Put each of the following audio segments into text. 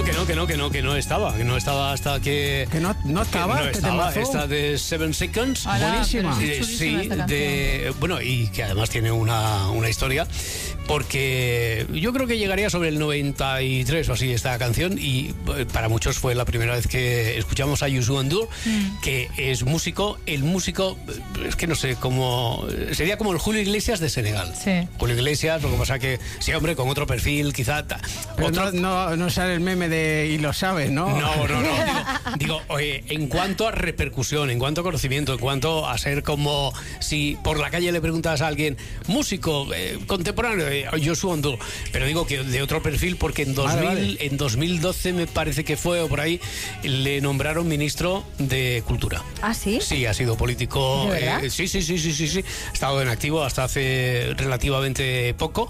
que no estaba hasta que... Que no estaba, esta de 7 Seconds. Buenísima. Sí, bueno, y que además tiene una historia, porque yo creo que llegaría sobre el 93 o así esta canción, y para muchos fue la primera vez que escuchamos a Youssou N'Dour, que es músico, es que no sé, sería como el Julio Iglesias de Senegal. Sí. Julio Iglesias, lo que pasa que, sí, hombre, con otro perfil, quizá... Pero no sale el meme de y lo sabes, ¿no? No. Digo, oye, en cuanto a repercusión, en cuanto a conocimiento, en cuanto a ser como si por la calle le preguntas a alguien, músico, contemporáneo, Youssou N'Dour, pero digo que de otro perfil, porque en 2012 me parece que fue, o por ahí, le nombraron ministro de Cultura. ¿Ah, sí? Sí, ha sido político. ¿De verdad? Sí. Ha estado en activo hasta hace relativamente poco.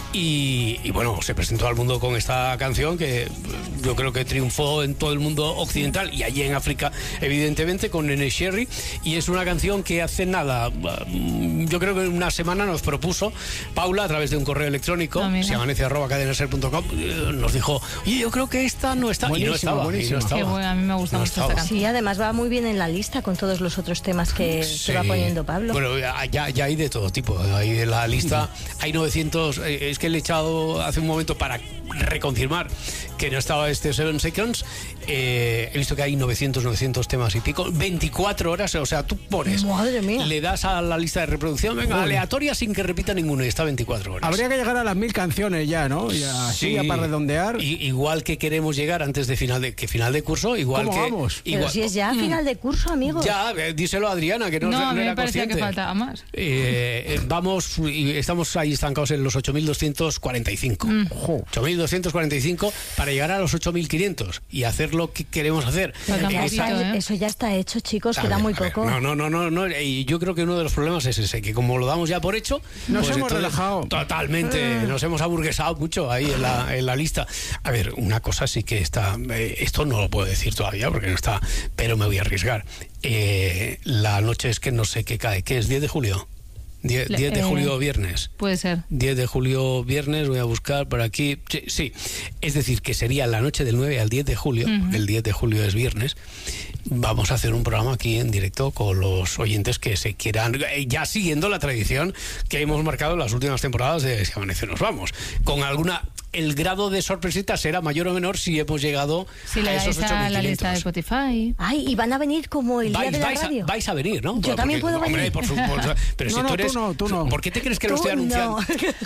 Y bueno, se presentó al mundo con esta canción que yo creo que triunfó en todo el mundo occidental y allí en África, evidentemente, con Nene Cherry. Y es una canción que hace nada, yo creo que una semana nos propuso Paula a través de un correo electrónico, siamanece@cadenaser.com, nos dijo, oye, yo creo que esta no está. Buenísimo. Qué bueno, a mí me gusta mucho esta canción. Sí, además va muy bien en la lista con todos los otros temas que se va poniendo Pablo. Bueno, ya hay de todo tipo. Hay de la lista, hay 900. Es que le he echado hace un momento para reconfirmar que no estaba este 7 Seconds. He visto que hay 900 temas y pico, 24 horas, o sea, tú pones, madre mía, le das a la lista de reproducción, venga, aleatoria sin que repita ninguno, y está 24 horas. Habría que llegar a las 1000 canciones ya, ¿no? Ya, sí, ya para redondear. Igual que queremos llegar antes de final de curso, igual ¿Cómo que... vamos? Pero si es ya final de curso, amigos. Ya, díselo a Adriana, que no a mí era me parecía consciente. que faltaba más. Vamos, y estamos ahí estancados en los 8.245. 8.245 para llegar a los 8.500 y hacer lo que queremos hacer. Eso ya está hecho, chicos, queda muy poco. No, y yo creo que uno de los problemas es ese, que como lo damos ya por hecho, nos hemos relajado. Totalmente, nos hemos aburguesado mucho ahí en la lista. A ver, una cosa sí que está, esto no lo puedo decir todavía porque no está, pero me voy a arriesgar. La noche es que no sé qué cae, ¿qué es? 10 de julio. 10 de julio viernes. Puede ser. 10 de julio viernes, voy a buscar por aquí. Sí, es decir, que sería la noche del 9 al 10 de julio, el 10 de julio es viernes. Vamos a hacer un programa aquí en directo con los oyentes que se quieran, ya siguiendo la tradición que hemos marcado en las últimas temporadas de Si Amanece Nos Vamos. Con alguna... El grado de sorpresita será mayor o menor si hemos llegado a esos 8.500. La lista de Spotify. Ay, y van a venir como el día de la radio. Vais a venir, ¿no? Yo también puedo venir. Hombre, por supuesto. Pero si tú eres... Tú no. ¿Por qué te crees que lo estoy anunciando?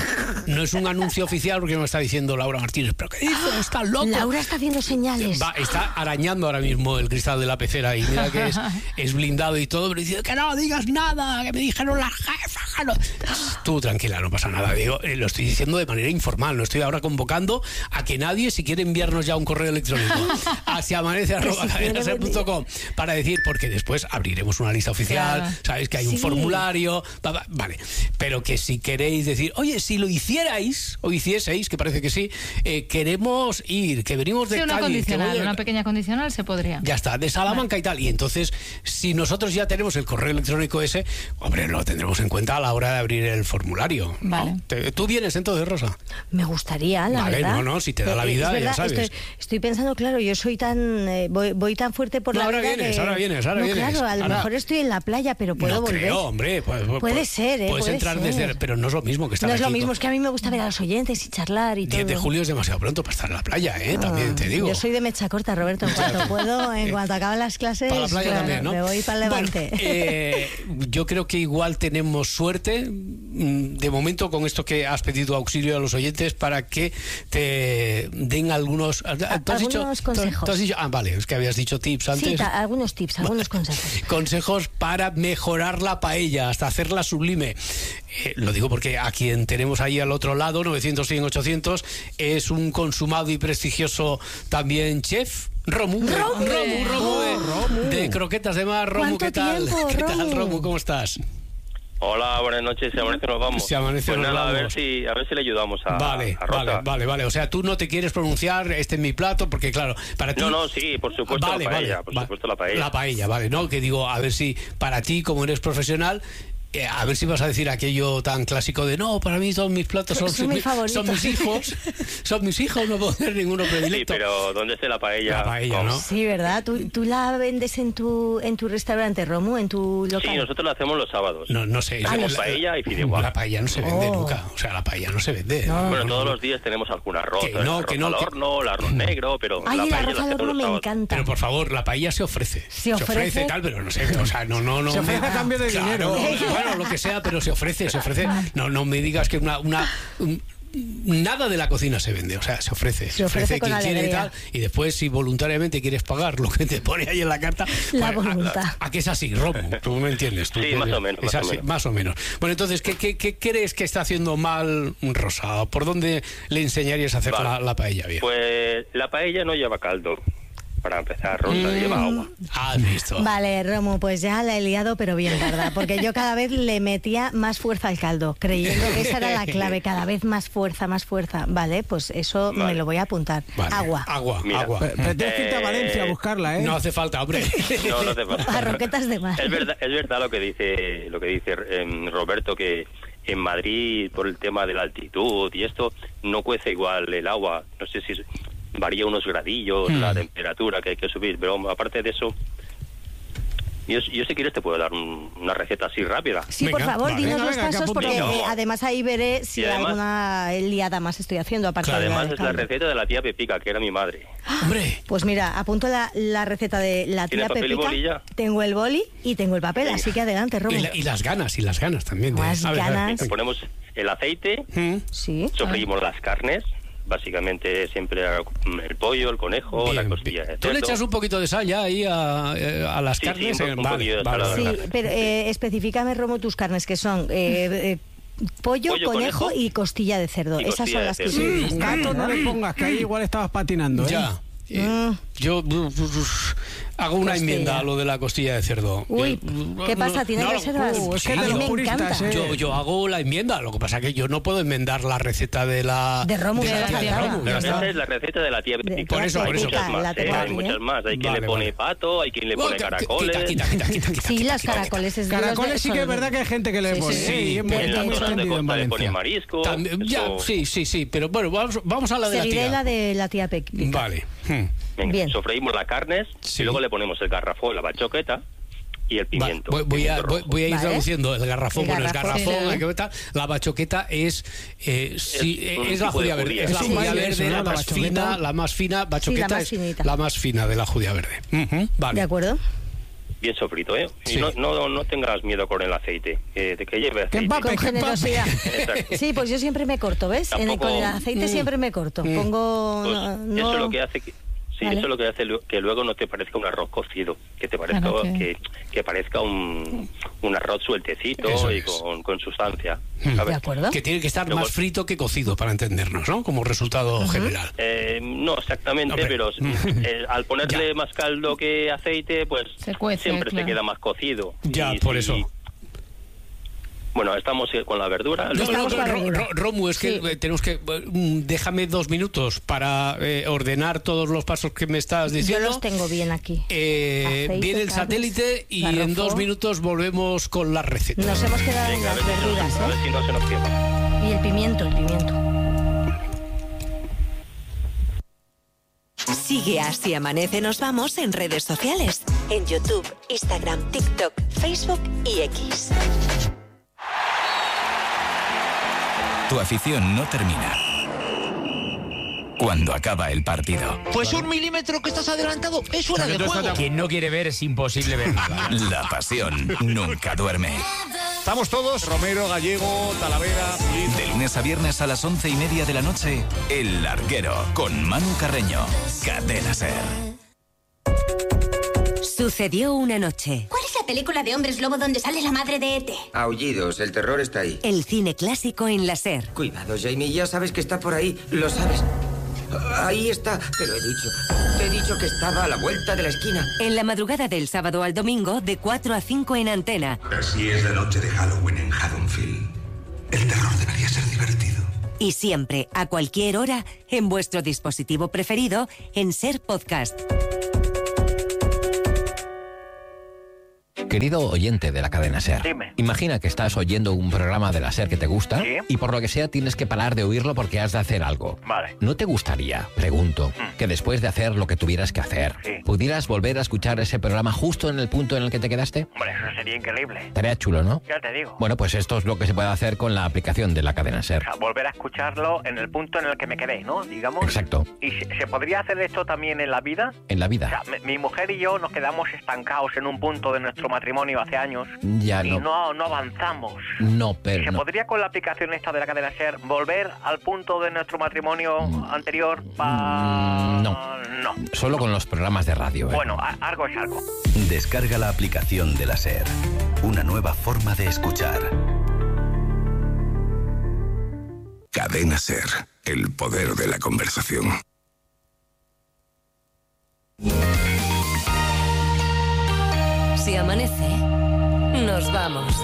No es un anuncio oficial porque me está diciendo Laura Martínez. ¿Pero qué dices? ¿Estás loco? Laura está haciendo señales. Está arañando ahora mismo el cristal de la pecera y mira que es blindado y todo, pero dice que no digas nada, que me dijeron las jefas. No. Tú tranquila, no pasa nada. Digo, lo estoy diciendo de manera informal, no estoy ahora convocando a que nadie, si quiere enviarnos ya un correo electrónico hacia amanece@cadenaser.com para decir, porque después abriremos una lista oficial, claro. Sabéis que hay un formulario, vale, pero que si queréis decir, oye, si lo hicierais o hicieseis, que parece que sí, queremos ir, que venimos de una Cádiz, condicional, una pequeña condicional se podría. Ya está, de Salamanca y tal, y entonces si nosotros ya tenemos el correo electrónico ese, hombre, lo tendremos en cuenta a la hora de abrir el formulario. Vale. ¿No? ¿Tú vienes entonces, Rosa? Me gustaría, la verdad. No, si te da la vida, verdad, ya sabes. Estoy pensando, claro, yo soy tan... voy tan fuerte por la vida ahora vienes. Claro, a lo mejor estoy en la playa, pero puedo volver. Creo, hombre. Puede ser, Puedes entrar desde... Pero no es lo mismo que estar aquí. No es lo mismo, es que a mí me gusta ver a los oyentes y charlar y todo. 10 de julio es demasiado pronto para estar en la playa, también te digo. Yo soy de mecha corta, Roberto, en cuanto puedo, en cuanto acaban las clases, para la playa también, ¿no? Me voy para el Levante. Bueno, yo creo que igual tenemos suerte, de momento, con esto que has pedido auxilio a los oyentes para que te den algunos... algunos consejos. ¿Tú has dicho? Vale, es que habías dicho tips antes. Sí, algunos tips, algunos consejos. Consejos para mejorar la paella, hasta hacerla sublime. Lo digo porque a quien tenemos ahí al otro lado, 900, 100, 800, es un consumado y prestigioso también chef. Romu de Croquetas de Mar. Romu, ¿qué tal? ¿Qué tal, Romu? ¿Cómo estás? Hola, buenas noches. Si amanece nos vamos. Si amanece pues nos nada, vamos. A ver si le ayudamos a Rosa. Vale. O sea, tú no te quieres pronunciar este en mi plato porque, claro, para ti... No, sí, por supuesto la paella. Por supuesto la paella. La paella, vale, ¿no? Que digo, a ver si para ti, como eres profesional, A ver si vas a decir aquello tan clásico de no, para mí todos mis platos son mis favoritos. son mis hijos. Son mis hijos, no puedo tener ninguno Sí, predilecto. pero ¿dónde esté la paella? La paella, ¿no? Sí, ¿verdad? ¿Tú la vendes en tu restaurante, Romu, en tu local? Sí, nosotros la hacemos los sábados. No sé. Hacemos paella y fideuá. La paella no se vende nunca. O sea, la paella no se vende. Bueno, todos los días tenemos algún arroz. Que el no, arroz que no, al que- horno, el arroz negro, pero Ay, la el paella arroz la al hacemos horno los me sábados. encanta. Pero por favor, la paella se ofrece. Se ofrece. tal, pero no sé, o sea, no. Se ofrece a cambio de dinero. Bueno, lo que sea, pero se ofrece. No me digas que nada de la cocina se vende, o sea, se ofrece. Se ofrece con quien quiere y alegría. tal, y después si voluntariamente quieres pagar lo que te pone ahí en la carta, La pues, voluntad. ¿a qué es así, Romo? Tú me entiendes. Tú, Sí, más o menos, es más o así, menos. más o menos. Bueno, entonces, ¿qué crees que está haciendo mal Rosa? ¿Por dónde le enseñarías a hacer Vale. la paella bien? Pues la paella no lleva caldo. Para empezar, Rosa, lleva agua. Has visto. Vale, Romu, pues ya la he liado, pero bien, ¿verdad? Porque yo cada vez le metía más fuerza al caldo, creyendo que esa era la clave, cada vez más fuerza. Vale, pues eso me Vale. lo voy a apuntar. Vale. Agua. Mira. Agua. Pero tienes que irte a Valencia a buscarla, ¿eh? No hace falta, hombre. No te pasa. A roquetas de mar. Es verdad lo que dice Roberto, que en Madrid, por el tema de la altitud y esto, no cuece igual el agua. No sé si varía unos gradillos la temperatura que hay que subir, pero aparte de eso, yo si quieres te puedo dar una receta así rápida. Sí, Venga, por favor, vale. dinos Venga, los venga, que pasos, apunto. porque Venga. además ahí veré si Y además- alguna liada más estoy haciendo, aparte de Además del es la caldo. receta de la tía Pepica, que era mi madre. Hombre. Pues mira, apunto la receta de la ¿Tiene tía papel y Pepica. boli ya? Tengo el boli y tengo el papel, Venga. así que adelante, Romu. Y las ganas también. Más a ver, ganas. Le ponemos el aceite, Sí. sofreímos las carnes, básicamente siempre el pollo, el conejo, la Bien, costilla de ¿Tú le cerdo. echas un poquito de sal ya ahí a las Sí, carnes? sí, un poquillo de sal, Sí, Venga. pero específame, Romo, tus carnes, que son pollo, Pollo, conejo conejo y costilla de cerdo. y Esas costilla son de las que... cerdo. Sí, gato no le pongas, que ahí igual estabas patinando, ¿eh? Ya. Yo hago una Costilla. enmienda a lo de la costilla de cerdo. Uy, ¿qué pasa? ¿Tiene No, reservas? es que A de mí los me puristas, encanta. ¿eh? Yo hago la enmienda, lo que pasa es que yo no puedo enmendar la receta de la... De Romu, la de tía la Romu, tía ya Esa está. es la receta de la tía De- Pepica. Por eso, hay por eso. muchas más, La tengo hay aquí, muchas más. Hay quien Vale, le pone vale. pato, hay quien le Oh, pone caracoles. Quita. Sí, las caracoles. Es de los Caracoles de- sí son que es los de- verdad que hay gente que le Sí, pone. sí, Sí, sí. es muy En las De- costas de extendido en costa le pone Valencia. marisco. También, ya, eso- sí, pero bueno, vamos a la de la Seguiré tía. la de la tía Pepica. Vale. Venga, Bien. sofreímos las carnes Sí. y luego le ponemos el garrafón, la bachoqueta y el pimiento. Voy a ir Vale. traduciendo el garrafón. El Bueno, el garrafón, garrafón, sí. la quebeta, la bachoqueta es un es la tipo de judía verde. judía. Es la Es un judía baile verde, eso, ¿no? la La más bachoqueta. fina, la más fina. Bachoqueta más es finita. la más fina de la judía verde. Vale. ¿De acuerdo? Bien sofrito, ¿eh? Sí. Y no tengas miedo con el aceite, de que lleve Que aceite. empape. Con generosidad. Exacto. Sí, pues yo siempre me corto, ¿ves? Tampoco- Con el aceite siempre me corto. Pongo... Pues no- eso es lo que hace Vale. eso es lo que hace que luego no te parezca un arroz cocido, que te parezca Claro que parezca un arroz sueltecito Eso y es. con sustancia. ¿De ¿sabes? acuerdo? Que tiene que estar Luego- más frito que cocido para entendernos, ¿no? Como resultado general. No exactamente, Hombre. pero al ponerle más caldo que aceite, pues Se cuece, siempre claro. te queda más cocido. Ya, Y por si- eso. Bueno, estamos con la verdura. No, Estamos para verdura. Romu, es que Sí. tenemos que... déjame 2 minutos para ordenar todos los pasos que me estás Yo diciendo. los tengo bien aquí. Aceite, Viene el carnes, satélite y garrafón. en 2 minutos volvemos con la receta. Nos hemos quedado en Venga, las verduras, a ver si no se nos quema. ¿eh? Y el pimiento. Sigue Así Amanece Nos Vamos en redes sociales. En YouTube, Instagram, TikTok, Facebook y X. Tu afición no termina cuando acaba el partido. Pues 1 milímetro que estás adelantado es fuera de juego. Quien no quiere ver es imposible ver nada. La pasión nunca duerme. Estamos todos, Romero, Gallego, Talavera, Pulido. De lunes a viernes a las 11:30 de la noche, El Larguero, con Manu Carreño. Cadena SER. Sucedió una noche. ¿Cuál es la película de hombres lobo donde sale la madre de E.T.? Aullidos, el terror está ahí. El cine clásico en la SER. Cuidado, Jamie, ya sabes que está por ahí, lo sabes. Ahí está, te lo he dicho. Te he dicho que estaba a la vuelta de la esquina. En la madrugada del sábado al domingo, de 4 a 5 en Antena. Así es la noche de Halloween en Haddonfield. El terror debería ser divertido. Y siempre, a cualquier hora, en vuestro dispositivo preferido, en SER Podcast. Querido oyente de la cadena SER, Dime. Imagina que estás oyendo un programa de la SER que te gusta, ¿Sí? y por lo que sea tienes que parar de oírlo porque has de hacer algo. Vale. ¿No te gustaría, pregunto, que después de hacer lo que tuvieras que hacer, Sí. pudieras volver a escuchar ese programa justo en el punto en el que te quedaste? Hombre, eso sería increíble. Estaría chulo, ¿no? Ya te digo. Bueno, pues esto es lo que se puede hacer con la aplicación de la cadena SER. O sea, volver a escucharlo en el punto en el que me quedé, ¿no? Digamos. Exacto. ¿Y se podría hacer esto también en la vida? En la O vida. sea, mi mujer y yo nos quedamos estancados en un punto de nuestro matrimonio hace años Ya y no. no avanzamos. No, ¿Y pero se no. podría con la aplicación esta de la cadena SER volver al punto de nuestro matrimonio anterior? No. No. Solo con los programas de radio. Bueno, algo es algo. Descarga la aplicación de la SER. Una nueva forma de escuchar. Cadena SER, el poder de la conversación. Si amanece, nos vamos.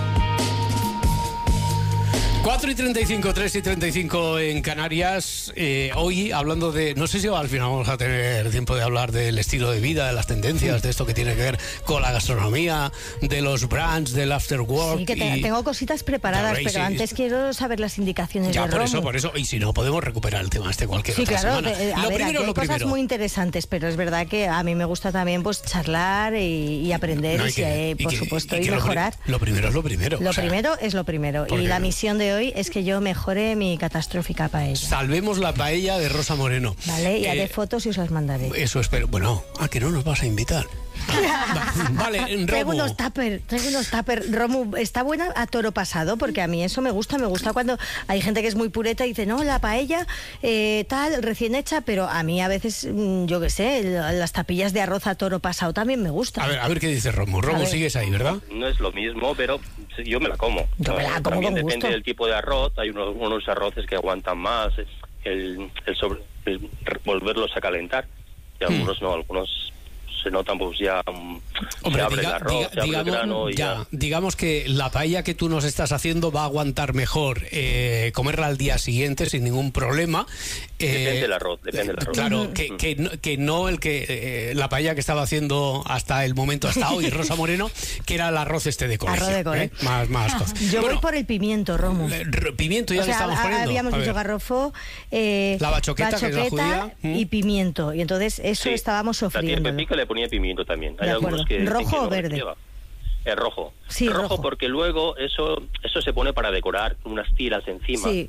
4:35, 3:35 en Canarias. Hoy hablando de... No sé si al final vamos a tener tiempo de hablar del estilo de vida, de las tendencias, de esto que tiene que ver con la gastronomía, de los brands, del after work. Sí, que tengo cositas preparadas, The pero Races. antes quiero saber las indicaciones Ya, de por Romo. eso. Y si no, podemos recuperar el tema cualquier Sí, otra claro. semana. A ver, aquí hay lo cosas primero. muy interesantes, pero es verdad que a mí me gusta también pues charlar y aprender No, por supuesto, y que mejorar. Lo primero es lo primero. Lo o sea, primero es lo primero. porque- Y la misión de hoy es que yo mejore mi catastrófica paella. Salvemos la paella de Rosa Moreno. Vale, y haré fotos y os las mandaré. Eso espero. Bueno, ¿a que no nos vas a invitar? Vale, Traigo Romo. unos tupper. Romu, está buena a toro pasado, porque a mí eso me gusta cuando hay gente que es muy pureta y dice, no, la paella tal, recién hecha, pero a mí a veces, yo qué sé, las tapillas de arroz a toro pasado también me gustan. A ver qué dice Romo. Romo, sigues ahí, ¿verdad? No es lo mismo, pero yo me la como. Yo me la como También con depende gusto. del tipo de arroz. Hay unos arroces que aguantan más, el volverlos a calentar. Y algunos no, algunos se notan pues ya Hombre, se abre el arroz, se abre el grano y ya. digamos que la paella que tú nos estás haciendo va a aguantar mejor comerla al día siguiente sin ningún problema. Depende del arroz. Claro, que no la paella que estaba haciendo hasta el momento, hasta hoy, Rosa Moreno, que era el arroz de colegio. Arroz de colegio. Más cosas. Yo voy por el pimiento, Romo. Pimiento ya o sea, le estamos poniendo. habíamos A dicho ver. garrofó, La bachoqueta, que es la judía. y pimiento. Y entonces eso Sí. estábamos La tía sofriendo. Pepico le ponía pimiento también. Hay De algunos acuerdo. que dicen ¿Rojo que o no verde? lleva. Es rojo. Sí, rojo. Porque luego eso se pone para decorar unas tiras encima. Sí.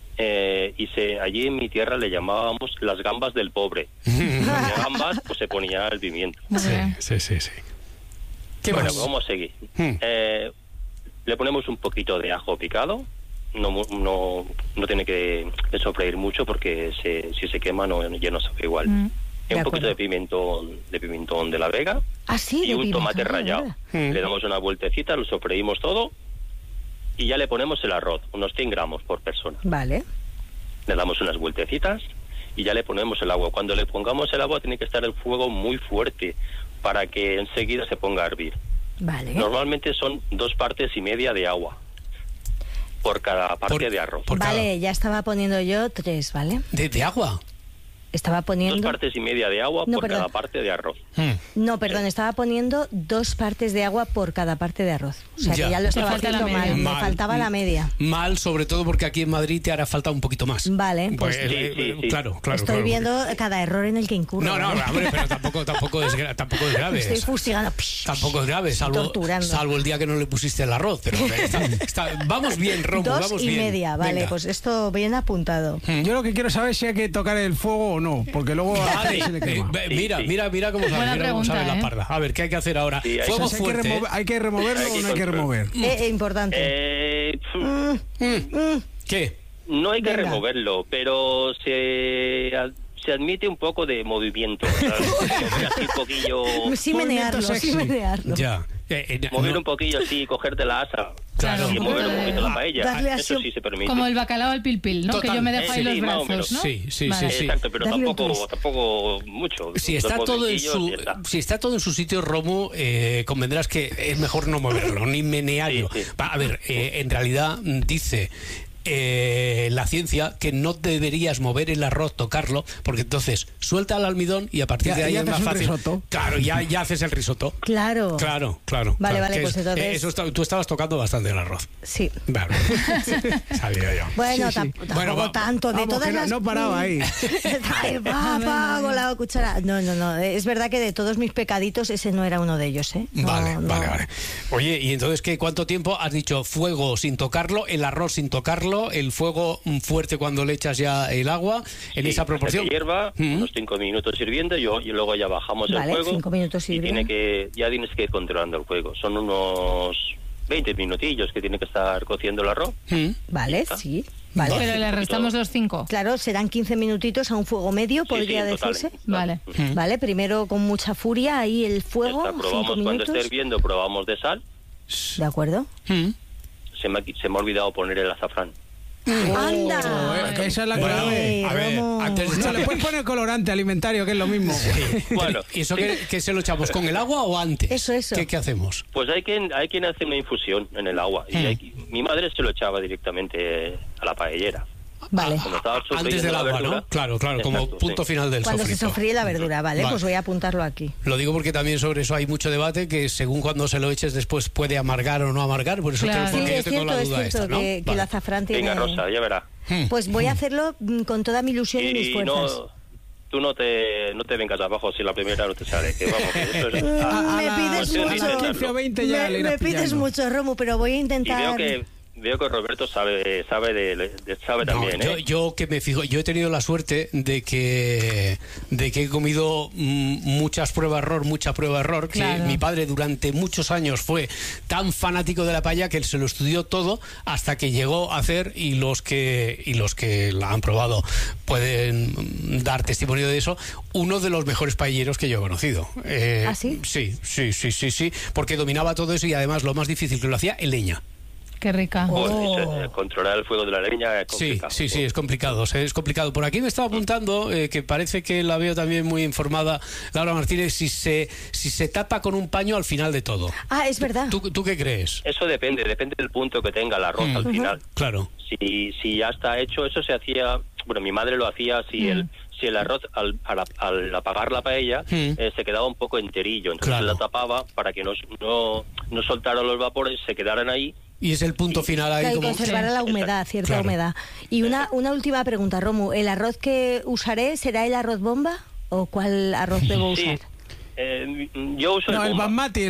Allí en mi tierra le llamábamos las gambas del pobre. Si ponía gambas, pues se ponía el pimiento. Sí. ¿Qué Bueno, más? vamos a seguir. Le ponemos un poquito de ajo picado. No tiene que sofreír mucho porque si se quema ya no sabe igual. Y un poquito de pimentón de la Vega. Ah, sí, Y de un pimentón tomate de la rallado. Vega. Le damos una vueltecita, lo sofreímos todo y ya le ponemos el arroz, unos 100 gramos por persona. Vale. Le damos unas vueltecitas y ya le ponemos el agua. Cuando le pongamos el agua tiene que estar el fuego muy fuerte para que enseguida se ponga a hervir. Vale. Normalmente son 2,5 partes de agua por cada parte de arroz. Vale, ya estaba poniendo yo 3, ¿vale? ¿De agua? Estaba poniendo... 2,5 partes de agua No, por perdón. cada parte de arroz. No, perdón, estaba poniendo 2 partes de agua por cada parte de arroz. O sea, que ya lo estaba Me falta haciendo la media. mal. Me faltaba la media. Mal, sobre todo porque aquí en Madrid te hará falta un poquito más. Vale, pues Claro. estoy claro. viendo cada error en el que incurro. No, ¿vale? hombre, pero tampoco es grave. Estoy fustigando. Tampoco es grave, torturando. salvo el día que no le pusiste el arroz. Pero vamos bien, Romo, 2 vamos y bien. media, vale, Venga. pues esto bien apuntado. Yo lo que quiero saber es si hay que tocar el fuego o no, porque luego a la Vale, gente se le quema. mira cómo Buena sabe la pregunta, parda. A ver, ¿qué hay que hacer ahora? Sí, Fuego O sea, fuerte. ¿hay que removerlo o no hay que remover? Importante. ¿Qué? No hay que Venga. removerlo, pero se admite un poco de movimiento. ¿Sabes? Mover así un poquillo. Sí menearlo. Ya. Mover un poquillo así, cogerte la asa. Claro. Y mover un poquito la paella. Darle así Eso un- sí se permite. Como el bacalao al pilpil, ¿no? Total. Que yo me dejo ahí los Sí, más o brazos, menos. ¿no? Sí. Vale. Exacto, pero Darle un tampoco mucho. Si Dos está todo en movimientos y ya está. si está todo en su sitio, Romo, convendrás que es mejor no moverlo, ni menearlo. Sí. A ver, en realidad dice la ciencia que no deberías mover el arroz, tocarlo, porque entonces suelta el almidón y a partir de ahí es más fácil. Claro, ya haces el risotto. Claro. Vale, pues entonces... Tú estabas tocando bastante el arroz. Sí. Vale. Sabía yo. Bueno, tampoco tanto. De todas las... No paraba ahí. Con la cuchara. No. Es verdad que de todos mis pecaditos ese no era uno de ellos, ¿eh? Vale. Oye, ¿y entonces cuánto tiempo has dicho? Fuego sin tocarlo, el arroz sin tocarlo, el fuego fuerte cuando le echas ya el agua, en esa proporción. Que hierva, unos 5 minutos hirviendo y luego ya bajamos el fuego. 5 minutos hirviendo. Ya tienes que ir controlando el fuego. Son unos 20 minutillos que tiene que estar cociendo el arroz. Vale, sí. Vale. Pero le restamos los 5. Claro, serán 15 minutitos a un fuego medio, podría decirse. Vale. Vale, primero con mucha furia ahí el fuego. Probamos cuando esté hirviendo, probamos de sal. De acuerdo. Se me ha olvidado poner el azafrán. ¡Anda! Esa es la clave. A ver, antes de le puedes poner colorante alimentario, que es lo mismo. Bueno, ¿y eso qué se lo echamos? ¿Con el agua o antes? Eso. ¿Qué hacemos? Pues hay quien hace una infusión en el agua. Mi madre se lo echaba directamente a la paellera. Vale. Antes del agua, ¿no? Claro, como punto final del cuando sofrito. Se sofríe la verdura, vale, pues voy a apuntarlo aquí. Lo digo porque también sobre eso hay mucho debate, que según cuando se lo eches después puede amargar o no amargar, por eso yo tengo la duda esta, ¿no? Que el azafrán tiene... Venga, Rosa, ya verá. Pues voy a hacerlo con toda mi ilusión y mis fuerzas. Tú no te vengas abajo si la primera no te sale. Que vamos, que eso es, me pides mucho, Romu, pero voy a intentar... Y veo que Roberto sabe también, ¿eh? Yo que me fijo, yo he tenido la suerte de que he comido mucha prueba error, que mi padre durante muchos años fue tan fanático de la paella que él se lo estudió todo hasta que llegó a hacer, y los que la han probado pueden dar testimonio de eso, uno de los mejores paelleros que yo he conocido. ¿Ah, sí? Sí, porque dominaba todo eso y además lo más difícil que lo hacía en leña. Qué rica. Controlar el fuego de la leña es complicado. Sí, es complicado. Es complicado. Por aquí me estaba apuntando, que parece que la veo también muy informada, Laura Martínez, si se tapa con un paño al final de todo. Ah, es verdad. ¿Tú qué crees? Eso depende del punto que tenga el arroz al final. Claro. Si ya está hecho, eso se hacía, bueno, mi madre lo hacía si el arroz al apagar la paella se quedaba un poco enterillo, entonces la tapaba para que no soltara los vapores, se quedaran ahí. Y es el punto final ahí. Como conservar la humedad, cierta humedad. Y una última pregunta, Romu. ¿El arroz que usaré será el arroz bomba o cuál arroz debo usar? Yo uso el basmati.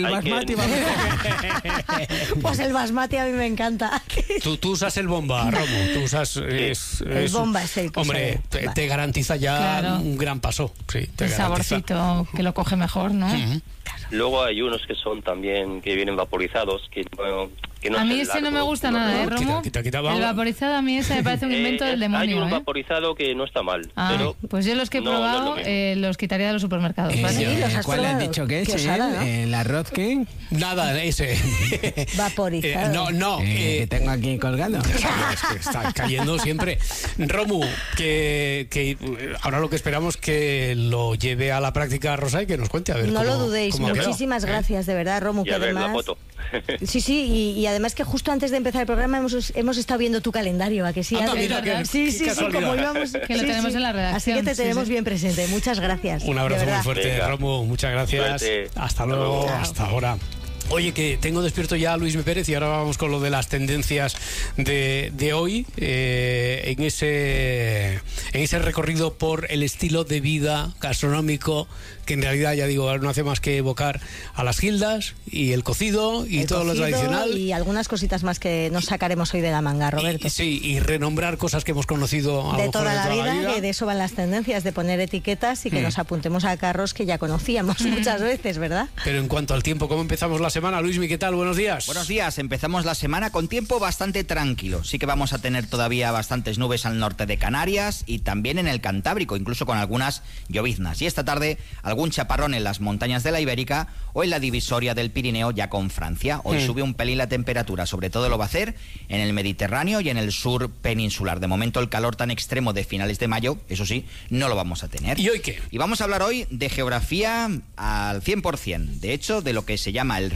Pues el basmati a mí me encanta. Tú usas el bomba, Romu. Tú usas el bomba es el que hombre, te garantiza ya un gran paso. Sí, el saborcito que lo coge mejor, ¿no? Luego hay unos que son también que vienen vaporizados, que no a mí ese no me gusta nada, Romo. El vaporizado a mí ese me parece un invento del demonio. Hay un vaporizado que no está mal. Pero pues yo los que he probado los quitaría de los supermercados. ¿Cuál has dicho que es? ¿El arroz qué? Nada, ese. Vaporizado. No. Que tengo aquí colgando. Es que está cayendo siempre. Romu, que ahora lo que esperamos que lo lleve a la práctica Rosa y que nos cuente a ver no lo dudéis. Muchísimas gracias, de verdad, Romu. Y a ver la foto. Sí, y además que justo antes de empezar el programa hemos estado viendo tu calendario, ¿a que sí? Sí, como íbamos. Que lo tenemos en la redacción. Así que te tenemos bien presente. Muchas gracias. Un abrazo muy fuerte, Romu. Muchas gracias. Hasta luego. Hasta ahora. Oye, que tengo despierto ya a Luismi Pérez y ahora vamos con lo de las tendencias de hoy, en ese recorrido por el estilo de vida gastronómico que en realidad, ya digo, no hace más que evocar a las gildas y el cocido y todo lo tradicional. Y algunas cositas más que nos sacaremos hoy de la manga, Roberto. Y renombrar cosas que hemos conocido de toda la vida, que de eso van las tendencias, de poner etiquetas y que nos apuntemos a carros que ya conocíamos muchas veces, ¿verdad? Pero en cuanto al tiempo, ¿cómo empezamos la semana? Luismi, ¿qué tal? Buenos días. Buenos días, empezamos la semana con tiempo bastante tranquilo. Sí que vamos a tener todavía bastantes nubes al norte de Canarias y también en el Cantábrico, incluso con algunas lloviznas. Y esta tarde algún chaparrón en las montañas de la Ibérica o en la divisoria del Pirineo ya con Francia. Hoy sube un pelín la temperatura, sobre todo lo va a hacer en el Mediterráneo y en el sur peninsular. De momento el calor tan extremo de finales de mayo, eso sí, no lo vamos a tener. ¿Y hoy qué? Y vamos a hablar hoy de geografía al 100%. De hecho, de lo que se llama el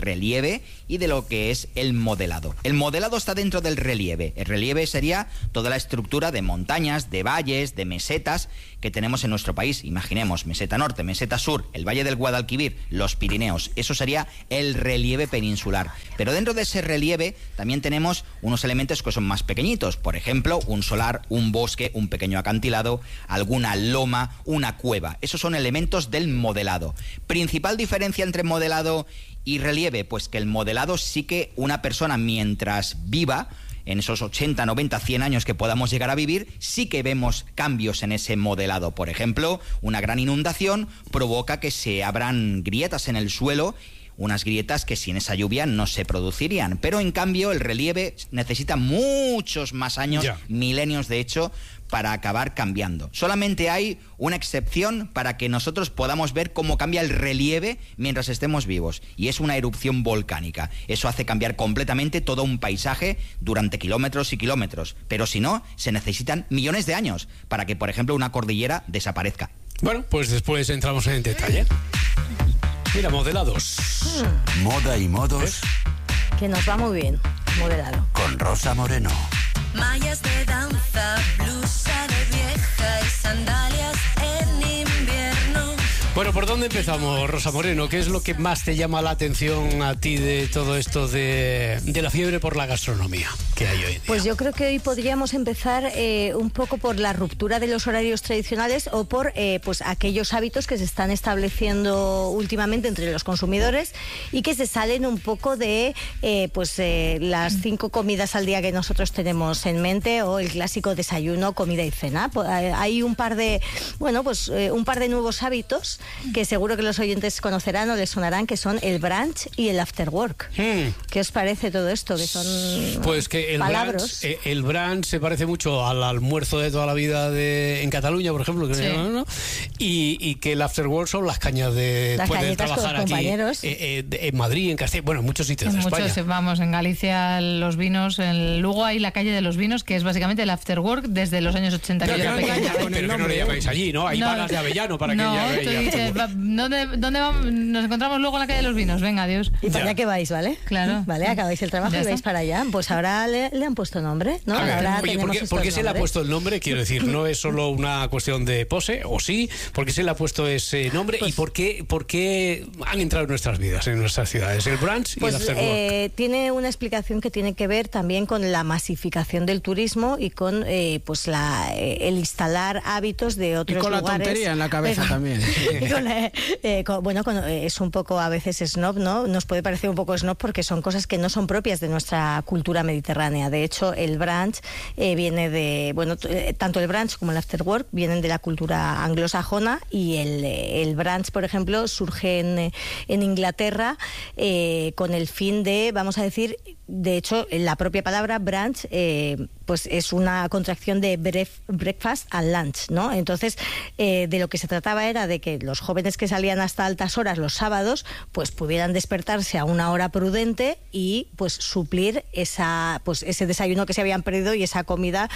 relieve y de lo que es el modelado. El modelado está dentro del relieve. El relieve sería toda la estructura de montañas, de valles, de mesetas que tenemos en nuestro país. Imaginemos meseta norte, meseta sur, el Valle del Guadalquivir, los Pirineos. Eso sería el relieve peninsular. Pero dentro de ese relieve también tenemos unos elementos que son más pequeñitos. Por ejemplo, un solar, un bosque, un pequeño acantilado, alguna loma, una cueva. Esos son elementos del modelado. Principal diferencia entre modelado y relieve, pues que el modelado sí que una persona mientras viva, en esos 80, 90, 100 años que podamos llegar a vivir, sí que vemos cambios en ese modelado. Por ejemplo, una gran inundación provoca que se abran grietas en el suelo, unas grietas que sin esa lluvia no se producirían. Pero en cambio el relieve necesita muchos más años, milenios de hecho, para acabar cambiando. Solamente hay una excepción para que nosotros podamos ver cómo cambia el relieve mientras estemos vivos, y es una erupción volcánica. Eso hace cambiar completamente todo un paisaje durante kilómetros y kilómetros, pero si no, se necesitan millones de años para que, por ejemplo, una cordillera desaparezca. Bueno, pues después entramos en detalle. Mira, modelados. Moda y modos. Que nos va muy bien, modelado. Con Rosa Moreno. Mallas de danza, blusa de vieja y sandalias en invierno. Bueno, ¿por dónde empezamos, Rosa Moreno? ¿Qué es lo que más te llama la atención a ti de todo esto de la fiebre por la gastronomía que hay hoy en día? Pues yo creo que hoy podríamos empezar un poco por la ruptura de los horarios tradicionales o por pues aquellos hábitos que se están estableciendo últimamente entre los consumidores y que se salen un poco de las 5 comidas al día que nosotros tenemos en mente, o el clásico desayuno, comida y cena. Hay un par de nuevos hábitos que seguro que los oyentes conocerán o les sonarán, que son el brunch y el after work. ¿Qué os parece todo esto? Que son pues que el brunch se parece mucho al almuerzo de toda la vida en Cataluña, por ejemplo, que ¿no? Y que el after work son las cañas de trabajar aquí en Madrid, en Castilla, bueno, en muchos sitios de España. Vamos, en Galicia los vinos, en Lugo hay la calle de los vinos, que es básicamente el after work desde los años 80. Pero que no le llamáis allí, ¿no? Hay balas de avellano para que llaméis. ¿Dónde vamos? Nos encontramos luego en la calle de los vinos. Venga, adiós. Y para allá que vais, ¿vale? Claro. Vale, acabáis el trabajo y vais para allá. Pues ahora le han puesto nombre, ¿no? ¿Por qué se le ha puesto el nombre? Quiero decir, no es solo una cuestión de pose, o sí, ¿por qué se le ha puesto ese nombre? Pues, ¿y por qué han entrado en nuestras vidas, en nuestras ciudades, el brunch y el after work? Tiene una explicación que tiene que ver también con la masificación del turismo y con el instalar hábitos de otros lugares. Y con la tontería en la cabeza también. Es un poco a veces snob, ¿no? Nos puede parecer un poco snob porque son cosas que no son propias de nuestra cultura mediterránea. De hecho, el brunch viene de, tanto el brunch como el after work vienen de la cultura anglosajona, y el brunch, por ejemplo, surge en Inglaterra con el fin de, vamos a decir, de hecho, la propia palabra brunch pues es una contracción de breakfast and lunch, ¿no? Entonces, de lo que se trataba era de que los jóvenes que salían hasta altas horas los sábados, pues pudieran despertarse a una hora prudente y pues suplir ese desayuno que se habían perdido y esa comida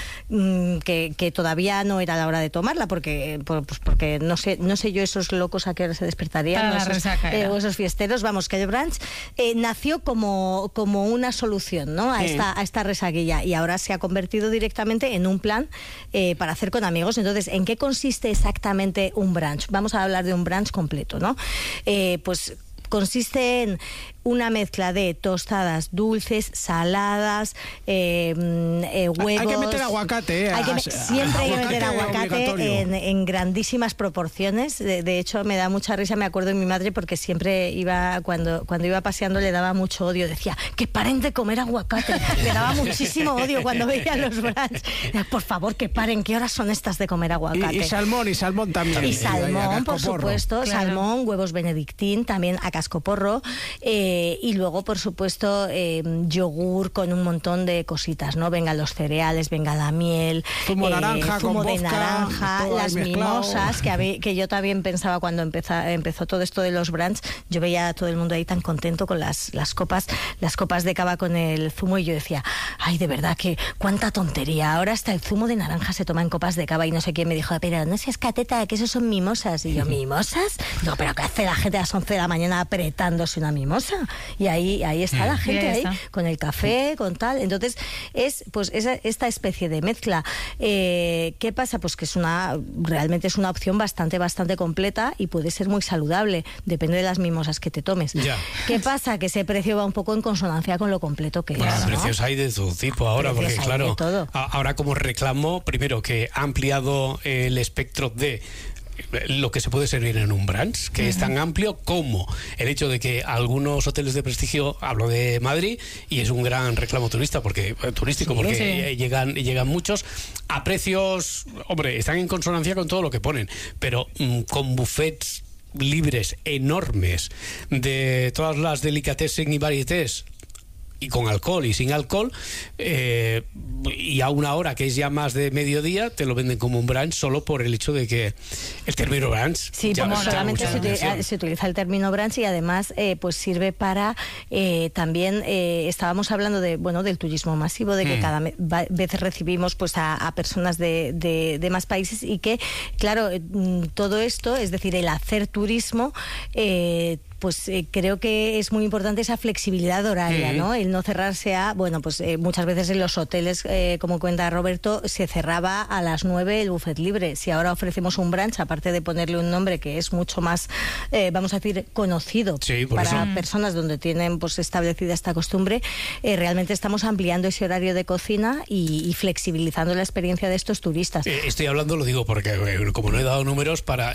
que todavía no era la hora de tomarla, porque no sé yo esos locos a qué hora se despertarían, esos fiesteros. Vamos, que el brunch nació como una solución, ¿no? a esta resaquilla, y ahora se ha convertido directamente en un plan para hacer con amigos. Entonces, ¿en qué consiste exactamente un brunch? Vamos a hablar de un brunch completo, ¿no? Pues consiste en una mezcla de tostadas dulces, saladas, huevos. Hay que meter aguacate. Siempre hay que meter aguacate en grandísimas proporciones. De hecho, me da mucha risa, me acuerdo de mi madre, porque siempre iba, cuando iba paseando, le daba mucho odio. Decía, que paren de comer aguacate. Le daba muchísimo odio cuando veía los brunch. Por favor, que paren, ¿qué horas son estas de comer aguacate? Y salmón también. Y salmón, por supuesto. Claro. Salmón, huevos benedictín, también a cascoporro. Y luego, por supuesto, yogur con un montón de cositas, ¿no? Venga los cereales, venga la miel, zumo naranja, zumo de vodka, naranja, las mimosas, que yo también pensaba cuando empezó todo esto de los brunch. Yo veía a todo el mundo ahí tan contento con las copas de cava con el zumo, y yo decía, ay, de verdad, que cuánta tontería. Ahora hasta el zumo de naranja se toma en copas de cava, y no sé quién me dijo, pero no seas cateta, que eso son mimosas. Y yo, ¿mimosas? No, pero ¿qué hace la gente a las 11 de la mañana apretándose una mimosa. Y ahí está la gente ahí, con el café, con tal. Entonces, es pues esta especie de mezcla. ¿Qué pasa? Pues que realmente es una opción bastante completa y puede ser muy saludable, depende de las mimosas que te tomes. ¿Qué pasa? Que ese precio va un poco en consonancia con lo completo que es, ¿no? Precios hay de todo tipo ahora, porque claro, ahora como reclamo, primero que ha ampliado el espectro de lo que se puede servir en un brunch, que es tan amplio como el hecho de que algunos hoteles de prestigio, hablo de Madrid, y es un gran reclamo turístico porque llegan muchos a precios, hombre, están en consonancia con todo lo que ponen, pero con buffets libres enormes de todas las delicatessen y varietés, y con alcohol y sin alcohol, y a una hora que es ya más de mediodía, te lo venden como un brunch solo por el hecho de que el término brunch... Sí, como solamente se utiliza el término brunch, y además pues sirve para también, estábamos hablando del turismo masivo, de que cada vez recibimos pues a personas de más países, y que, claro, todo esto, es decir, el hacer turismo... pues creo que es muy importante esa flexibilidad horaria, ¿no? El no cerrarse muchas veces en los hoteles, como cuenta Roberto, se cerraba a las 9 el buffet libre. Si ahora ofrecemos un brunch, aparte de ponerle un nombre que es mucho más, vamos a decir, conocido para personas donde tienen pues establecida esta costumbre, realmente estamos ampliando ese horario de cocina y flexibilizando la experiencia de estos turistas. Estoy hablando, lo digo porque como no he dado números, para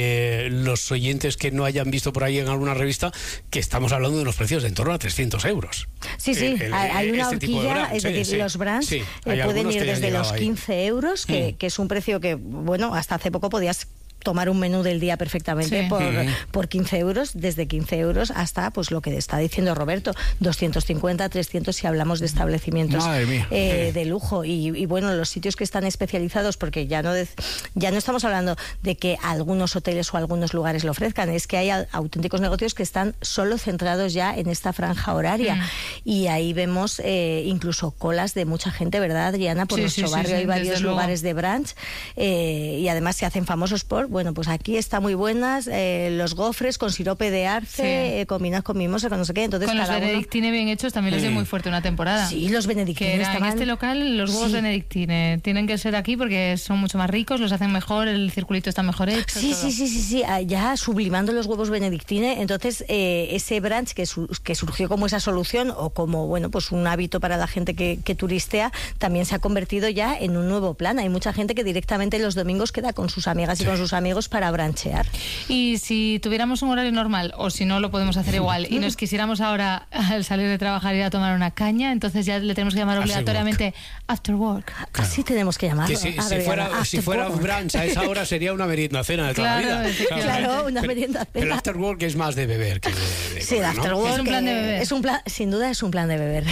los oyentes que no hayan visto por ahí en alguna revista, que estamos hablando de unos precios de en torno a 300 euros. Sí, hay una horquilla, es decir, los brands pueden ir desde los 15 euros, que es un precio que, hasta hace poco podías tomar un menú del día perfectamente por 15 euros, desde 15 euros hasta pues lo que está diciendo Roberto, 250, 300 si hablamos de establecimientos de lujo. Y los sitios que están especializados, porque ya no estamos hablando de que algunos hoteles o algunos lugares lo ofrezcan, es que hay auténticos negocios que están solo centrados ya en esta franja horaria. Y ahí vemos incluso colas de mucha gente, ¿verdad, Adriana? Por nuestro barrio hay varios lugares de brunch, y además se hacen famosos por pues aquí está muy buenas, los gofres con sirope de arce, combinados con mimosa, con no sé qué. Entonces, con los benedictine bien hechos también les dio muy fuerte una temporada. Sí, los benedictine estaban... En este local los huevos benedictine tienen que ser aquí porque son mucho más ricos, los hacen mejor, el circulito está mejor hecho. Sí, ya sublimando los huevos benedictine. Entonces, ese brunch que surgió como esa solución, o como, pues un hábito para la gente que turistea, también se ha convertido ya en un nuevo plan. Hay mucha gente que directamente los domingos queda con sus amigas y con sus amigos para branchear. Y si tuviéramos un horario normal, o si no lo podemos hacer igual, y nos quisiéramos ahora al salir de trabajar ir a tomar una caña, entonces ya le tenemos que llamar obligatoriamente after work. Así tenemos que llamarlo. Si fuera un brunch a esa hora sería una merienda cena de toda la vida. Claro, una merienda cena. El after work es más de beber que de sí, el after work es un plan de beber. Sin duda es un plan de beber.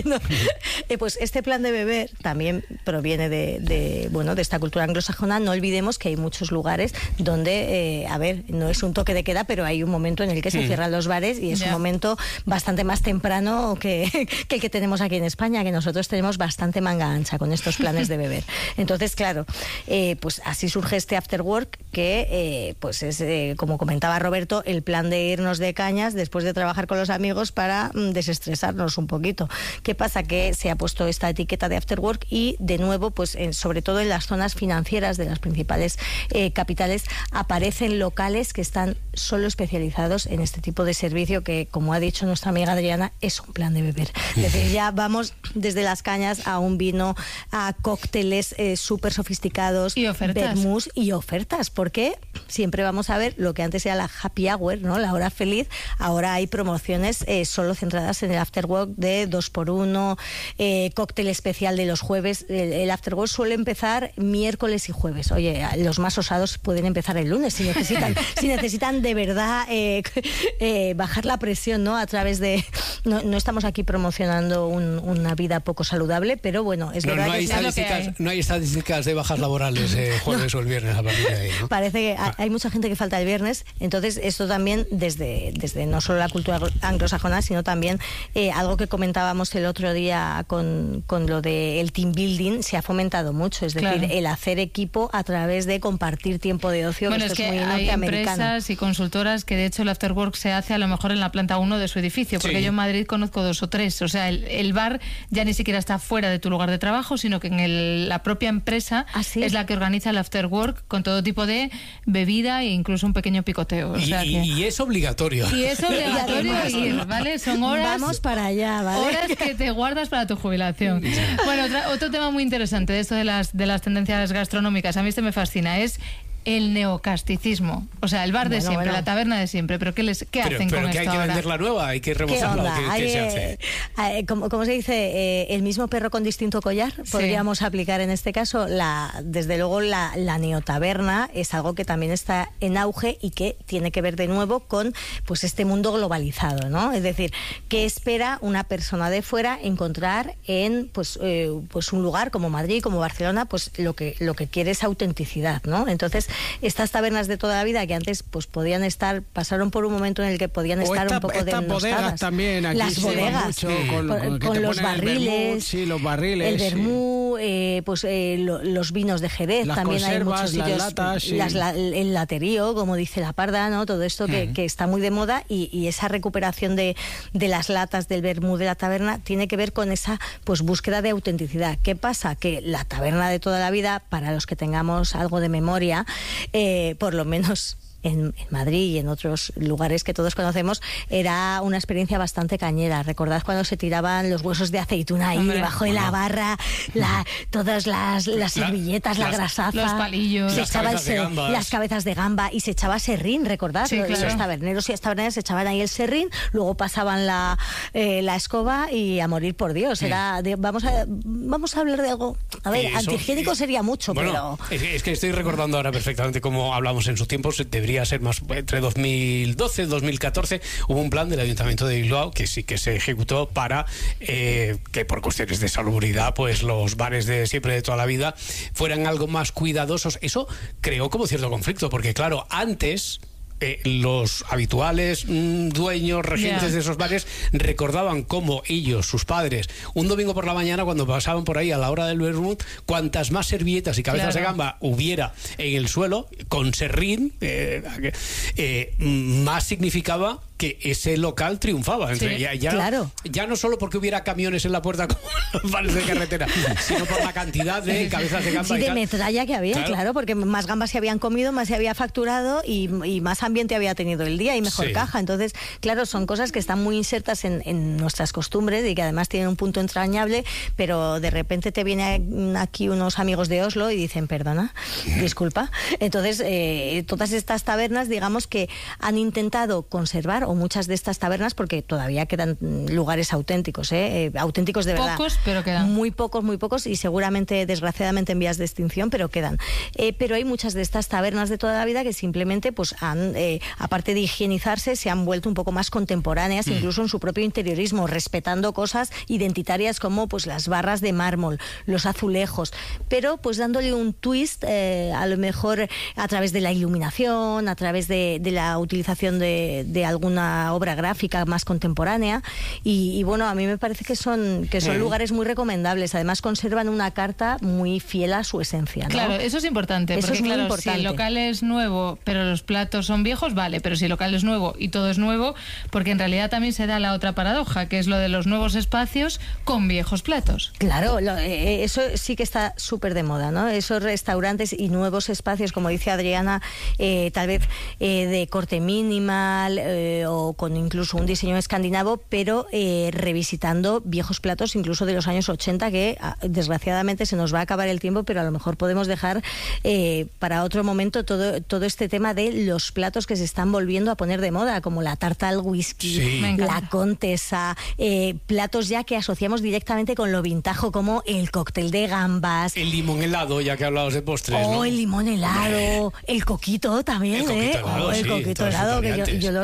Pues este plan de beber también proviene de esta cultura anglosajona. No olvidemos que hay muchos lugares donde, no es un toque de queda, pero hay un momento en el que se cierran los bares, y es un momento bastante más temprano que el que tenemos aquí en España, que nosotros tenemos bastante manga ancha con estos planes de beber. Entonces, claro, pues así surge este after work, que pues es, como comentaba Roberto, el plan de irnos de cañas después de trabajar con los amigos para desestresarnos un poquito. ¿Qué pasa? Que se ha puesto esta etiqueta de after work, y de nuevo, pues sobre todo en las zonas financieras de las principales capitales, aparecen locales que están solo especializados en este tipo de servicio, que, como ha dicho nuestra amiga Adriana, es un plan de beber. Es decir, ya vamos desde las cañas a un vino, a cócteles súper sofisticados, y ofertas, vermús y ofertas, porque siempre vamos a ver lo que antes era la happy hour, ¿no? La hora feliz. Ahora hay promociones solo centradas en el after work de 2x1, cóctel especial de los jueves. El after work suele empezar miércoles y jueves. Oye, los más osados pueden empezar el lunes si necesitan de verdad bajar la presión, ¿no? A través de... No estamos aquí promocionando una vida poco saludable, pero es verdad no hay estadísticas de bajas laborales jueves o el viernes a partir de ahí, ¿no? Parece que hay mucha gente que falta el viernes. Entonces esto también desde no solo la cultura anglosajona, sino también algo que comentábamos el otro día con lo del team building, se ha fomentado mucho, es decir, el hacer equipo a través de compartir tiempo tiempo de ocio. Bueno, esto es que muy hay norteamericano. empresas y consultoras que de hecho el after work se hace a lo mejor en la planta 1 de su edificio, porque yo en Madrid conozco 2 o 3. O sea, el bar ya ni siquiera está fuera de tu lugar de trabajo, sino que en la propia empresa es la que organiza el after work con todo tipo de bebida e incluso un pequeño picoteo. O sea y es obligatorio. Y es obligatorio ir, ¿vale? Son horas. Vamos para allá, ¿vale? Horas que te guardas para tu jubilación. Bueno, otro tema muy interesante de esto de las tendencias gastronómicas, a mí este me fascina, es el neocasticismo. O sea, el bar de siempre, la taberna de siempre. ¿Pero qué hacen con esto ahora? Pero que hay que vender la nueva, hay que rebozarla. ¿Qué se hace? ¿Cómo se dice? El mismo perro con distinto collar. Podríamos aplicar en este caso. Desde luego la neotaberna es algo que también está en auge y que tiene que ver de nuevo con pues este mundo globalizado, ¿no? Es decir, ¿qué espera una persona de fuera encontrar en pues un lugar como Madrid, como Barcelona? Pues lo que quiere es autenticidad, ¿no? Entonces, estas tabernas de toda la vida que antes pues podían pasaron por un momento en el que podían estar un poco estas bodegas también, aquí las bodegas mucho, con los barriles, los barriles, el vermú, los vinos de Jerez, las también hay muchos sitios, las latas, el laterío, como dice la Parda, ¿no? Todo esto que está muy de moda y esa recuperación de las latas del vermú de la taberna tiene que ver con esa pues búsqueda de autenticidad. ¿Qué pasa? Que la taberna de toda la vida, para los que tengamos algo de memoria, por lo menos en Madrid y en otros lugares que todos conocemos, era una experiencia bastante cañera. ¿Recordad cuando se tiraban los huesos de aceituna ahí debajo de la barra, todas las servilletas, la grasaza, los palillos, las cabezas de gamba, y se echaba serrín? ¿Recordad? Sí, claro. Los taberneros y las taberneras se echaban ahí el serrín, luego pasaban la escoba y a morir por Dios. Vamos a hablar de algo, a ver, antihigiénico sería mucho, bueno, pero... Es que estoy recordando ahora perfectamente cómo hablamos en su tiempo. Debería ser más entre 2012 y 2014 hubo un plan del Ayuntamiento de Bilbao que sí que se ejecutó para que por cuestiones de salubridad pues los bares de siempre, de toda la vida, fueran algo más cuidadosos. Eso creó como cierto conflicto, porque claro, antes los habituales dueños, regentes de esos bares recordaban cómo ellos, sus padres, un domingo por la mañana cuando pasaban por ahí a la hora del vermut, cuantas más servilletas y cabezas de gamba hubiera en el suelo con serrín, más significaba que ese local triunfaba. Ya no solo porque hubiera camiones en la puerta como los bares de carretera, sino por la cantidad de cabezas de gamba. Sí, de metralla que había, claro, porque más gambas se habían comido, más se había facturado y más ambiente había tenido el día y mejor caja. Entonces, claro, son cosas que están muy insertas en nuestras costumbres y que además tienen un punto entrañable, pero de repente te vienen aquí unos amigos de Oslo y dicen, perdona, disculpa. Entonces, todas estas tabernas, digamos que han intentado conservar, o muchas de estas tabernas, porque todavía quedan lugares auténticos, auténticos de verdad. Pocos, pero quedan. Muy pocos y seguramente, desgraciadamente, en vías de extinción, pero quedan. Pero hay muchas de estas tabernas de toda la vida que simplemente, pues han, aparte de higienizarse, se han vuelto un poco más contemporáneas, incluso en su propio interiorismo, respetando cosas identitarias como pues las barras de mármol, los azulejos, pero pues dándole un twist, a lo mejor a través de la iluminación, a través de la utilización de alguna obra gráfica más contemporánea y bueno, a mí me parece que son lugares muy recomendables. Además conservan una carta muy fiel a su esencia, ¿no? Claro, eso es importante, eso porque es muy claro, importante. si el local es nuevo pero los platos son viejos, vale, pero si el local es nuevo y todo es nuevo, porque en realidad también se da la otra paradoja, que es lo de los nuevos espacios con viejos platos. Claro, eso sí que está súper de moda, ¿no? Esos restaurantes y nuevos espacios, como dice Adriana, tal vez de corte minimal, o con incluso un diseño escandinavo, pero revisitando viejos platos incluso de los años 80 que desgraciadamente se nos va a acabar el tiempo, pero a lo mejor podemos dejar para otro momento todo este tema de los platos que se están volviendo a poner de moda, como la tarta al whisky, la contesa, platos ya que asociamos directamente con lo vintajo, como el cóctel de gambas, el limón helado, ya que hablabas de postres, ¿no? El limón helado, el coquito también, el coquito helado, que yo los colecciono.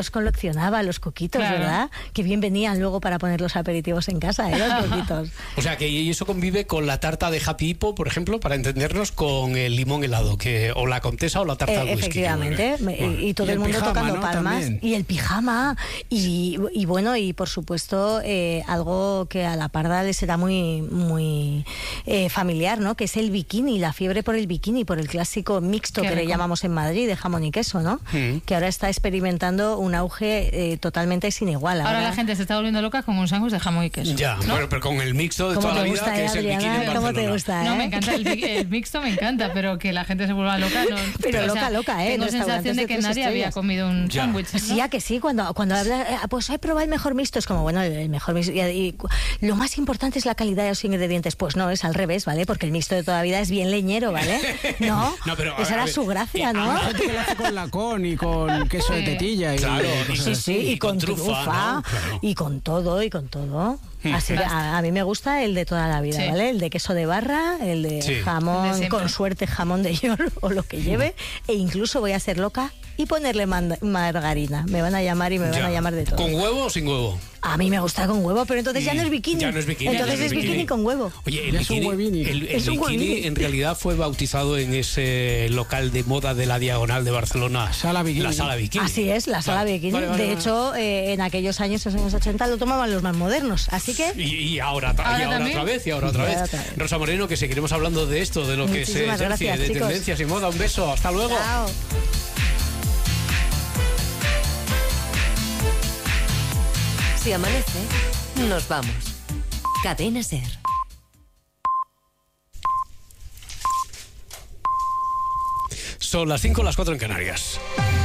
emocionaba los coquitos, Claro. ¿verdad? Que bien venían luego para poner los aperitivos en casa, los coquitos. O sea, que eso convive con la tarta de Happy Hippo, por ejemplo, para entendernos, con el limón helado, o la Comtesa o la tarta de whisky. Efectivamente, y todo Y el el mundo pijama, tocando ¿no? palmas. También. Y el pijama, y bueno, y por supuesto algo que a la parda le será muy, muy familiar, ¿no? Que es el bikini, la fiebre por el bikini, por el clásico mixto Qué que le rico. llamamos en Madrid, de jamón y queso, ¿no? Que ahora está experimentando un auge totalmente sin igual. Ahora la gente se está volviendo loca con un sándwich de jamón y queso. Ya, ¿no? bueno, pero con el mixto de ¿Cómo toda la te vida, gusta, que es el bikini Adriana? en ¿Cómo Barcelona. te gusta, No, me encanta el mixto, me encanta, pero que la gente se vuelva loca, no. Pero O sea, loca, ¿eh? Tengo En sensación de que restaurantes de 3 nadie había estrellas. comido un Ya. sándwich. ¿no? Sí, a que sí, cuando habla, pues he probado el mejor mixto, es como, bueno, el mejor mixto, y lo más importante es la calidad de los ingredientes. Pues no, es al revés, ¿vale? Porque el mixto de toda la vida es bien leñero, ¿vale? No, No, pero, esa a era ver, su gracia, ¿no? Hay gente que lo hace con lacón y con queso de tetilla. Claro, y cosas Sí, así. sí, y con trufa, ¿no? Claro. y con todo, y con todo. Así que a mí me gusta el de toda la vida, Sí. ¿vale? El de queso de barra, el de Sí. El de jamón, siempre. con suerte jamón de york o lo que lleve, e incluso voy a ser loca y ponerle margarina. Me van a llamar y me van Ya. a llamar de todo. ¿Con huevo o sin huevo? A mí me gusta con huevo, pero entonces ya no es bikini. Ya no es bikini. Entonces ya no es bikini con huevo. Oye, el Ya es un bikini, huevini. el Es un bikini huevini. en realidad fue bautizado en ese local de moda de la Diagonal de Barcelona. Sala Bikini. La Sala Bikini. Así es, la sala Vale. bikini. Vale, vale, de vale. hecho, en aquellos años, en los años 80, lo tomaban los más modernos. Así que... Y ahora también. otra vez, y ahora otra Y vez. ahora otra vez. Rosa Moreno, que seguiremos hablando de esto, de lo que se Muchísimas ejerce, gracias, de chicos. tendencias y moda. Un beso, hasta luego. Chao. Si amanece, nos vamos. Cadena Ser. Son las 5, las 4 en Canarias.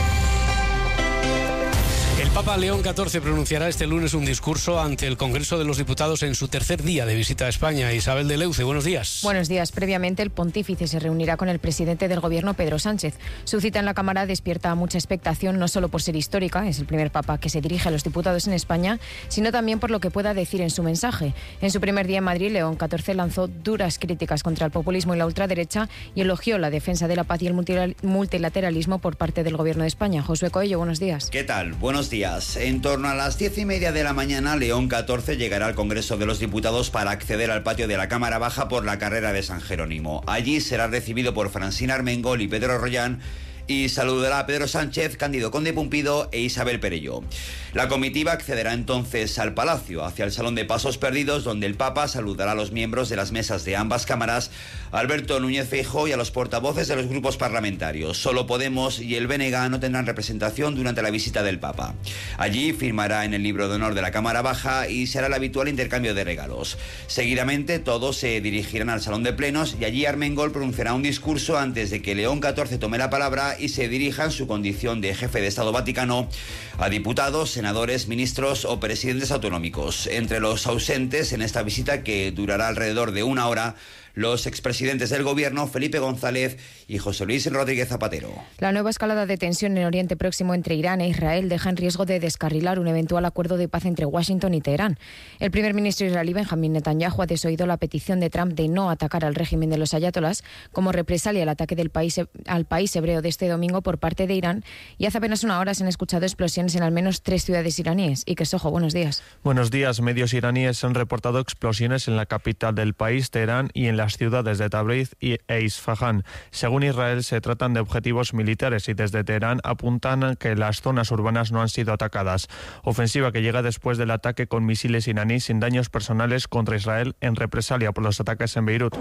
El Papa León XIV pronunciará este lunes un discurso ante el Congreso de los Diputados en su tercer día de visita a España. Isabel de Leuce, buenos días. Buenos días. Previamente, el pontífice se reunirá con el presidente del Gobierno, Pedro Sánchez. Su cita en la Cámara despierta mucha expectación, no solo por ser histórica, es el primer papa que se dirige a los diputados en España, sino también por lo que pueda decir en su mensaje. En su primer día en Madrid, León XIV lanzó duras críticas contra el populismo y la ultraderecha y elogió la defensa de la paz y el multilateralismo por parte del Gobierno de España. Josué Coello, buenos días. ¿Qué tal? Buenos días. En torno a las 10:30 de la mañana, León XIV llegará al Congreso de los Diputados para acceder al patio de la Cámara Baja por la carrera de San Jerónimo. Allí será recibido por Francina Armengol y Pedro Rollán y saludará a Pedro Sánchez, Cándido Conde Pumpido e Isabel Perelló. La comitiva accederá entonces al Palacio, hacia el Salón de Pasos Perdidos, donde el Papa saludará a los miembros de las mesas de ambas cámaras, Alberto Núñez Feijóo, y a los portavoces de los grupos parlamentarios. Solo Podemos y el BNG no tendrán representación durante la visita del Papa. Allí firmará en el libro de honor de la Cámara Baja y se hará el habitual intercambio de regalos. Seguidamente todos se dirigirán al Salón de Plenos y allí Armengol pronunciará un discurso antes de que León XIV tome la palabra y se dirija en su condición de jefe de Estado Vaticano a diputados, senadores, ministros o presidentes autonómicos. Entre los ausentes en esta visita, que durará alrededor de una hora, los expresidentes del Gobierno, Felipe González y José Luis Rodríguez Zapatero. La nueva escalada de tensión en Oriente Próximo entre Irán e Israel deja en riesgo de descarrilar un eventual acuerdo de paz entre Washington y Teherán. El primer ministro israelí Benjamín Netanyahu ha desoído la petición de Trump de no atacar al régimen de los ayatolás como represalia al ataque al país hebreo de este domingo por parte de Irán, y hace apenas una hora se han escuchado explosiones en al menos 3 ciudades iraníes. Y que Sojo, buenos días. Buenos días. Medios iraníes han reportado explosiones en la capital del país, Teherán, y en las ciudades de Tabriz e Isfahán. Según Israel, se tratan de objetivos militares y desde Teherán apuntan que las zonas urbanas no han sido atacadas. Ofensiva que llega después del ataque con misiles iraníes sin daños personales contra Israel en represalia por los ataques en Beirut.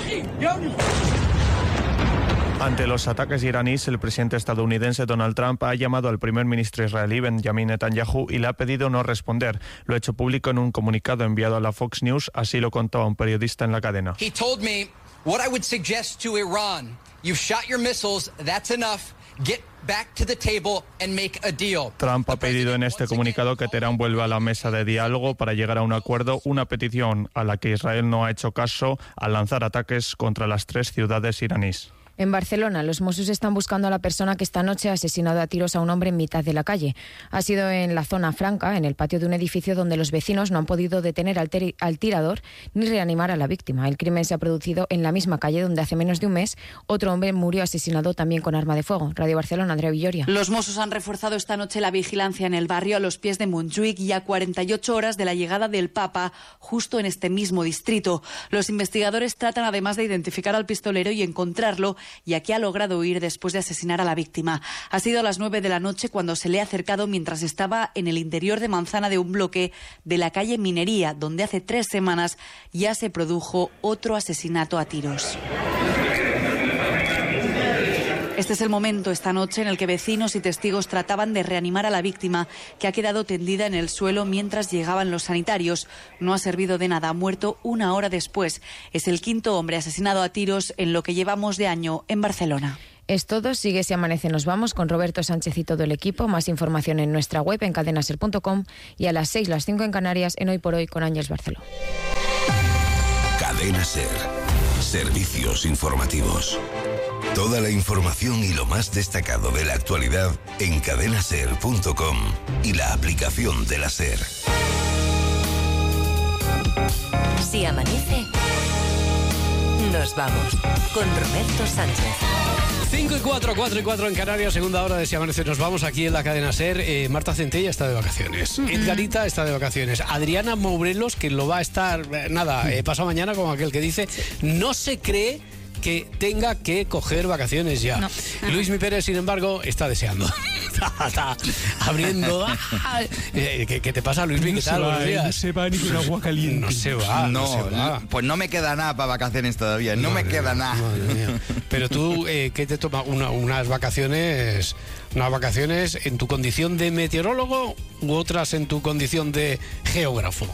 Ante los ataques iraníes, el presidente estadounidense Donald Trump ha llamado al primer ministro israelí Benjamín Netanyahu y le ha pedido no responder. Lo ha hecho público en un comunicado enviado a la Fox News, así lo contó a un periodista en la cadena. He told me what I would suggest to Iran. You've shot your missiles, that's enough. Get back to the table and make a deal. Trump ha pedido en este comunicado que Teherán vuelva a la mesa de diálogo para llegar a un acuerdo, una petición a la que Israel no ha hecho caso al lanzar ataques contra las 3 ciudades iraníes. En Barcelona, los Mossos están buscando a la persona que esta noche ha asesinado a tiros a un hombre en mitad de la calle. Ha sido en la zona franca, en el patio de un edificio donde los vecinos no han podido detener al tirador ni reanimar a la víctima. El crimen se ha producido en la misma calle donde hace menos de un mes otro hombre murió asesinado también con arma de fuego. Radio Barcelona, Andrea Villoria. Los Mossos han reforzado esta noche la vigilancia en el barrio a los pies de Montjuïc y a 48 horas de la llegada del Papa, justo en este mismo distrito. Los investigadores tratan además de identificar al pistolero y encontrarlo, ya que ha logrado huir después de asesinar a la víctima. Ha sido a las 9 de la noche cuando se le ha acercado mientras estaba en el interior de manzana de un bloque de la calle Minería, donde hace 3 semanas ya se produjo otro asesinato a tiros. Este es el momento esta noche en el que vecinos y testigos trataban de reanimar a la víctima, que ha quedado tendida en el suelo mientras llegaban los sanitarios. No ha servido de nada, ha muerto 1 hora después. Es el 5º hombre asesinado a tiros en lo que llevamos de año en Barcelona. Es todo, sigue Si Amanece Nos Vamos con Roberto Sánchez y todo el equipo. Más información en nuestra web en cadenaser.com y a las 6, las 5 en Canarias en Hoy por Hoy con Ángeles Barceló. Cadena Ser. Servicios informativos. Toda la información y lo más destacado de la actualidad en cadenaser.com y la aplicación de la Ser. Si amanece, nos vamos con Roberto Sánchez. 5 y 4, 4 y 4 en Canarias, segunda hora de Si Amanece Nos Vamos aquí en la cadena SER. Marta Centella está de vacaciones, Edgarita está de vacaciones, Adriana Mourelos, que lo va a estar, pasado mañana, como aquel que dice, no se cree que tenga que coger vacaciones ya. No. Luis Mi Pérez, sin embargo, está deseando. Está abriendo. ¿Qué te pasa, Luis Mi? ¿Qué tal? Buenos días. No se va ni con agua caliente. No se va. No, pues no me queda nada para vacaciones todavía. No me queda nada. Pero tú, ¿qué te toma? Unas vacaciones en tu condición de meteorólogo u otras en tu condición de geógrafo?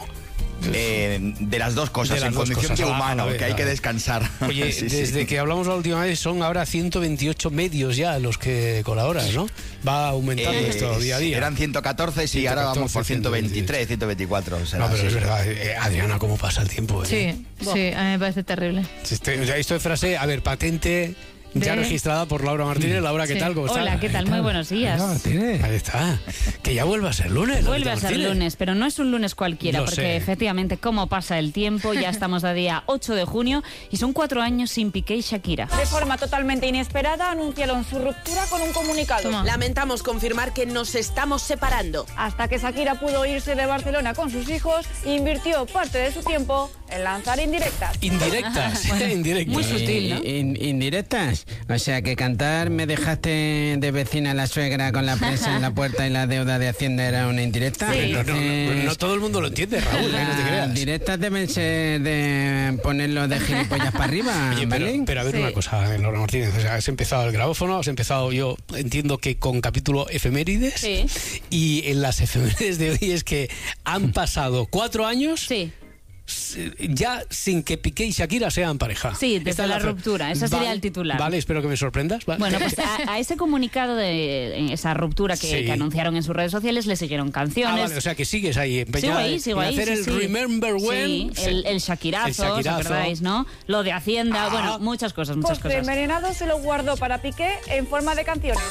De las dos cosas, en condición de humano, que hay que descansar. Oye, desde que hablamos la última vez son ahora 128 medios ya los que colaboras, ¿no? Va aumentando esto día a día. Eran 114, sí, ahora vamos por 123, 124. No, pero es verdad, Adriana, ¿cómo pasa el tiempo? Sí, a mí me parece terrible. Esto de frase, a ver, patente... Ya registrada por Laura Martínez. Laura, ¿qué tal? ¿Cómo estás? Hola, ¿qué tal? Muy buenos días. Ahí está. Que ya vuelva a ser lunes. Vuelve a ser lunes, pero no es un lunes cualquiera, porque efectivamente, cómo pasa el tiempo, ya estamos a día 8 de junio y son 4 años sin Piqué y Shakira. De forma totalmente inesperada, anunciaron su ruptura con un comunicado. Lamentamos confirmar que nos estamos separando. Hasta que Shakira pudo irse de Barcelona con sus hijos, invirtió parte de su tiempo en lanzar indirectas. Indirectas. Muy sutil, ¿no? Indirectas. O sea, que cantar "me dejaste de vecina a la suegra con la prensa en la puerta y la deuda de Hacienda" era una indirecta. Sí. No todo el mundo lo entiende, Raúl, no te creas. Las directas deben ser de ponerlo de gilipollas para arriba. Oye, pero a ver una cosa, Laura Martínez, o sea, has empezado el grabófono, has empezado, yo entiendo que con capítulo efemérides. Sí. Y en las efemérides de hoy es que han pasado 4 años. Sí. Ya sin que Piqué y Shakira sean pareja. Sí, desde la ruptura, ese sería el titular. Vale, espero que me sorprendas. Vale. Bueno, pues a ese comunicado de esa ruptura que anunciaron en sus redes sociales le siguieron canciones. Vale, o sea que sigues ahí empeñada sigo ahí, hacer el Remember When. Sí, el Shakirazo, ¿os acordáis, no? Lo de Hacienda, bueno, muchas cosas. Envenenado se lo guardó para Piqué en forma de canciones.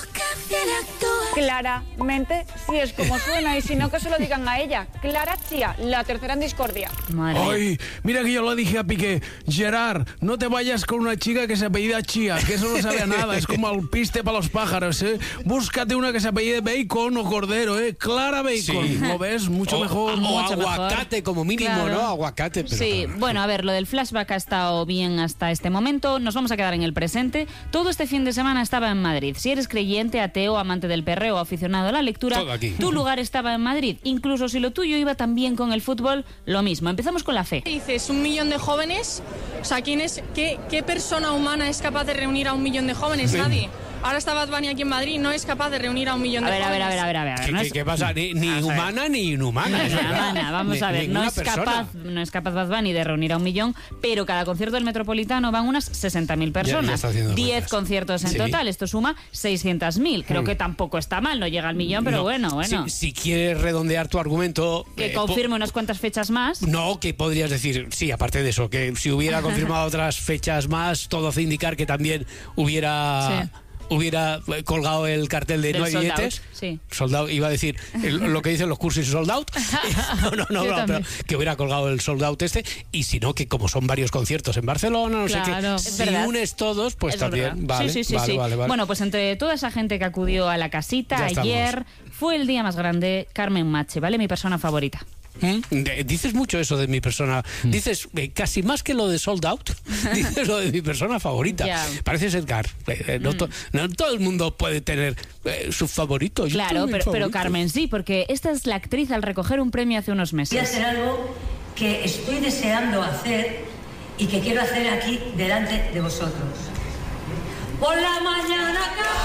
Claramente, si es como suena y si no, que se lo digan a ella. Clara Chía, la tercera en discordia. Madre. Ay, mira que yo lo dije a Piqué, Gerard, no te vayas con una chica que se apellida Chía, que eso no sabe a nada, es como el piste para los pájaros, ¿eh? Búscate una que se apellide Bacon o Cordero, ¿eh? Clara Bacon, sí. ¿Lo ves? Mucho mejor. O aguacate mejor. Como mínimo, claro. ¿No? Aguacate. Pero sí, claro. Bueno, a ver, lo del flashback ha estado bien hasta este momento, nos vamos a quedar en el presente. Todo este fin de semana estaba en Madrid. Si eres creyente, ateo, amante del perreo o aficionado a la lectura, tu lugar estaba en Madrid. Incluso si lo tuyo iba también con el fútbol, lo mismo. Empezamos con la fe. Dices 1 millón de jóvenes, o sea, ¿qué persona humana es capaz de reunir a 1 millón de jóvenes? Nadie. ahora está Bad Bunny aquí en Madrid, no es capaz de reunir a 1 millón de jóvenes. A ver. ¿Qué pasa? Ni humana ni inhumana. Vamos a ver, no es capaz Bad Bunny de reunir a 1 millón, pero cada concierto del Metropolitano van unas 60.000 personas. 10 conciertos en total, esto suma 600.000. Creo que tampoco está mal, no llega al millón, pero bueno. Si quieres redondear tu argumento... Que confirme unas cuantas fechas más. No, que podrías decir, sí, aparte de eso, que si hubiera confirmado otras fechas más, todo hace indicar que también hubiera colgado el cartel de no hay billetes. Sold out, iba a decir lo que dicen los cursos sold out. No, pero que hubiera colgado el sold out y si no, que como son varios conciertos en Barcelona, no sé qué, si unes todos, pues también vale. Vale. Bueno, pues entre toda esa gente que acudió a la casita ayer, fue el día más grande. Carmen Machi, ¿vale? Mi persona favorita. Dices mucho eso de mi persona. Dices casi más que lo de sold out. Dices lo de mi persona favorita. Parece ser no todo el mundo puede tener su favorito. Claro, pero Carmen sí, porque esta es la actriz al recoger un premio hace unos meses. Voy a hacer algo que estoy deseando hacer y que quiero hacer aquí delante de vosotros. Por la mañana,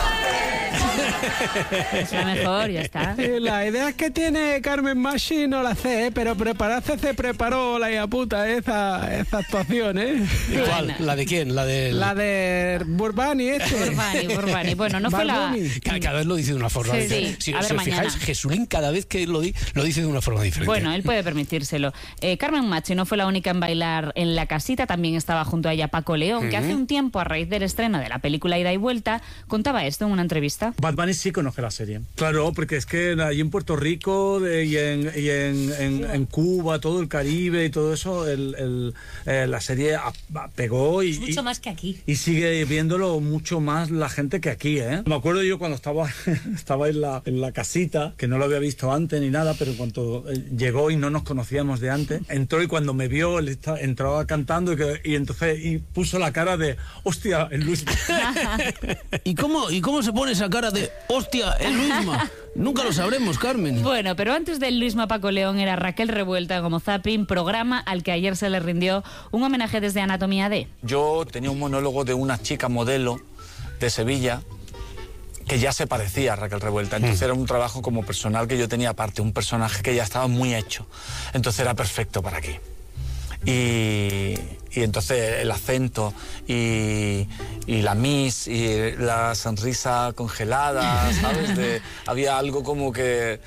es la mejor, ya está. La idea que tiene Carmen Machi no la sé, pero prepararse se preparó la hija puta esa actuación, ¿Cuál? ¿La de quién? La de Burbani, Burbani. Bueno, no fue la... Cada vez lo dice de una forma diferente. Si os fijáis, Jesulín cada vez que lo dice de una forma diferente. Bueno, él puede permitírselo. Carmen Machi no fue la única en bailar en la casita, también estaba junto a ella Paco León, que hace un tiempo, a raíz del estreno de la película Ida y Vuelta, contaba esto en una entrevista. Bad Bunny sí conoce la serie. Claro, porque es que allí en Puerto Rico y en Cuba, todo el Caribe y todo eso, la serie pegó y... Mucho más que aquí. Y sigue viéndolo mucho más la gente que aquí, Me acuerdo yo cuando estaba en la casita, que no lo había visto antes ni nada, pero en cuanto llegó y no nos conocíamos de antes, entró y cuando me vio, entraba cantando y puso la cara de, hostia, el Luis... ¿Y cómo se pone esa cara de hostia, el Luisma? Nunca lo sabremos, Carmen. Bueno, pero antes del Luisma Paco León era Raquel Revuelta como Zapping, programa al que ayer se le rindió un homenaje desde Anatomía D. Yo tenía un monólogo de una chica modelo de Sevilla que ya se parecía a Raquel Revuelta. Entonces era un trabajo como personal que yo tenía aparte, un personaje que ya estaba muy hecho. Entonces era perfecto para aquí. Y entonces el acento y la Miss y la sonrisa congelada, ¿sabes? Había algo como que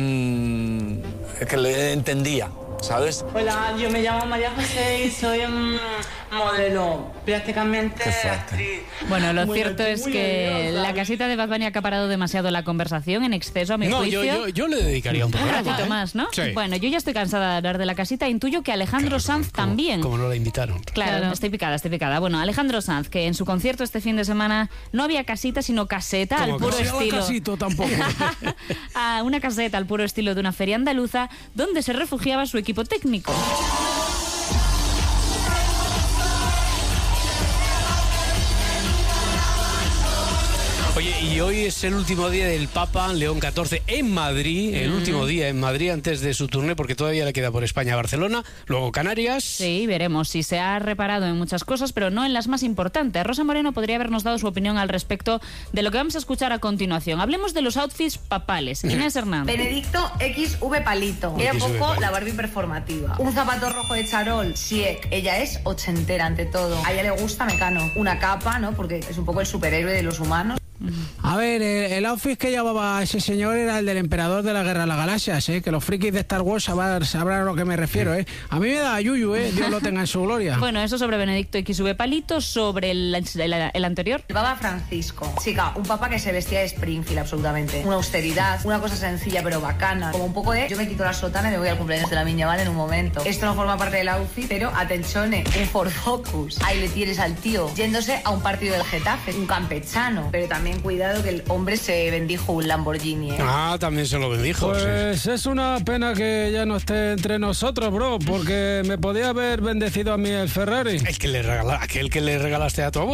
le entendía, ¿sabes? Hola, yo me llamo María José y soy modelo, prácticamente actriz. Bueno, lo cierto es que la casita de Bad Bunny ha acaparado demasiado la conversación, en exceso a mi juicio. Yo le dedicaría un programa. Un ratito más, ¿no? Sí. Bueno, yo ya estoy cansada de hablar de la casita, intuyo que Alejandro Sanz también. Como no la invitaron. Claro, estoy picada. Bueno, Alejandro Sanz, que en su concierto este fin de semana no había casita, sino caseta, al puro estilo... casito tampoco. Una caseta al puro estilo de una feria andaluza, donde se refugiaba su equipo técnico. Oye, y hoy es el último día del Papa León XIV en Madrid, el último día en Madrid antes de su turné, porque todavía le queda por España Barcelona, luego Canarias. Sí, veremos si se ha reparado en muchas cosas, pero no en las más importantes. Rosa Moreno podría habernos dado su opinión al respecto de lo que vamos a escuchar a continuación. Hablemos de los outfits papales. Inés Hernández. Benedicto XV Palito. Era un poco la Barbie performativa. Un zapato rojo de charol, Siek. Ella es ochentera ante todo. A ella le gusta Mecano. Una capa, ¿no? Porque es un poco el superhéroe de los humanos. A ver, el outfit que llevaba ese señor era el del emperador de la Guerra de las Galaxias, que los frikis de Star Wars sabrán a lo que me refiero, A mí me da yuyu, Dios lo tenga en su gloria. Bueno, eso sobre Benedicto XV Palito, sobre el anterior. El Papa Francisco, chica, un papa que se vestía de Springfield absolutamente. Una austeridad, una cosa sencilla pero bacana. Como un poco de, yo me quito la sotana y me voy al cumpleaños de la niña, ¿vale? En un momento. Esto no forma parte del outfit, pero atenchone, un Ford Focus. Ahí le tienes al tío yéndose a un partido del Getafe, un campechano, pero también cuidado que el hombre se bendijo un Lamborghini. También se lo bendijo. Pues es una pena que ya no esté entre nosotros, bro, porque me podía haber bendecido a mí el Ferrari. Aquel que le regalaste a tu abuela.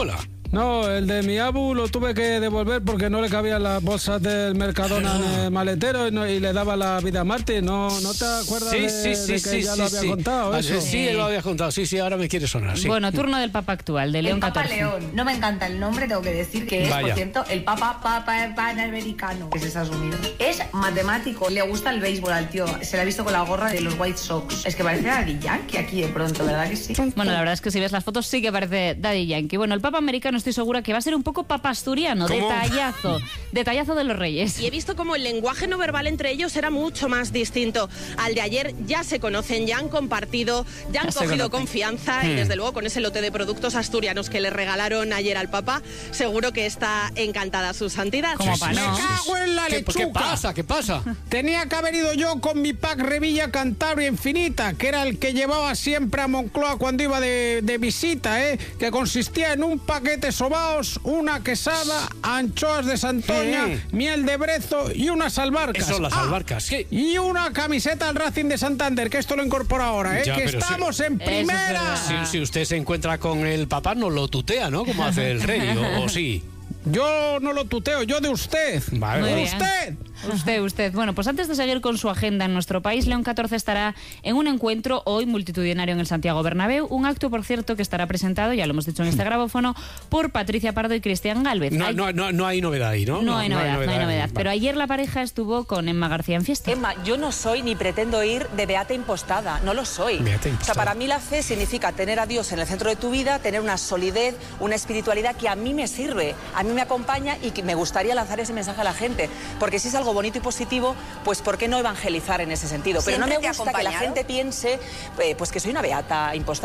No, el de mi abu lo tuve que devolver porque no le cabían las bolsas del Mercadona en el maletero y le daba la vida a Martín. ¿No te acuerdas de que ya lo había contado eso? Sí, él lo había contado. Sí, ahora me quiere sonar. Sí. Bueno, turno del Papa actual, de León XIV. El Papa León. No me encanta el nombre, tengo que decir que es, por cierto, el Papa Panamericano, que es Estados Unidos. Es matemático, le gusta el béisbol al tío. Se le ha visto con la gorra de los White Sox. Es que parece Daddy Yankee aquí de pronto, ¿verdad que sí? Bueno, la verdad es que si ves las fotos sí que parece Daddy Yankee. Bueno, el Papa americano estoy segura que va a ser un poco papa asturiano, detallazo de los Reyes. Y he visto como el lenguaje no verbal entre ellos era mucho más distinto al de ayer. Ya se conocen, ya han compartido, ya han cogido confianza y desde luego con ese lote de productos asturianos que le regalaron ayer al Papa, seguro que está encantada su santidad. Me cago en la lechuga. ¿Qué pasa? Tenía que haber ido yo con mi pack Revilla Cantabria Infinita, que era el que llevaba siempre a Moncloa cuando iba de visita, que consistía en un paquete sobao, una quesada, anchoas de Santoña, miel de brezo y unas albarcas. Eso, las albarcas, sí. Y una camiseta al Racing de Santander, que esto lo incorpora ahora, que estamos en primera. Si usted se encuentra con el Papa, no lo tutea, ¿no? Como hace el rey, o sí. Yo no lo tuteo, yo de usted. Vale. Usted. Bueno, pues antes de seguir con su agenda en nuestro país, León XIV estará en un encuentro hoy multitudinario en el Santiago Bernabéu, un acto, por cierto, que estará presentado, ya lo hemos dicho en este grabófono, por Patricia Pardo y Cristian Gálvez. No hay novedad ahí, ¿no? No hay novedad. Pero ayer la pareja estuvo con Emma García en fiesta. Emma, yo no soy ni pretendo ir de beata impostada, no lo soy. O sea, para mí la fe significa tener a Dios en el centro de tu vida, tener una solidez, una espiritualidad que a mí me sirve, a mí me acompaña y que me gustaría lanzar ese mensaje a la gente, porque si es algo bonito y positivo, pues ¿por qué no evangelizar en ese sentido? Pero no me gusta que la gente piense pues que soy una beata impostada.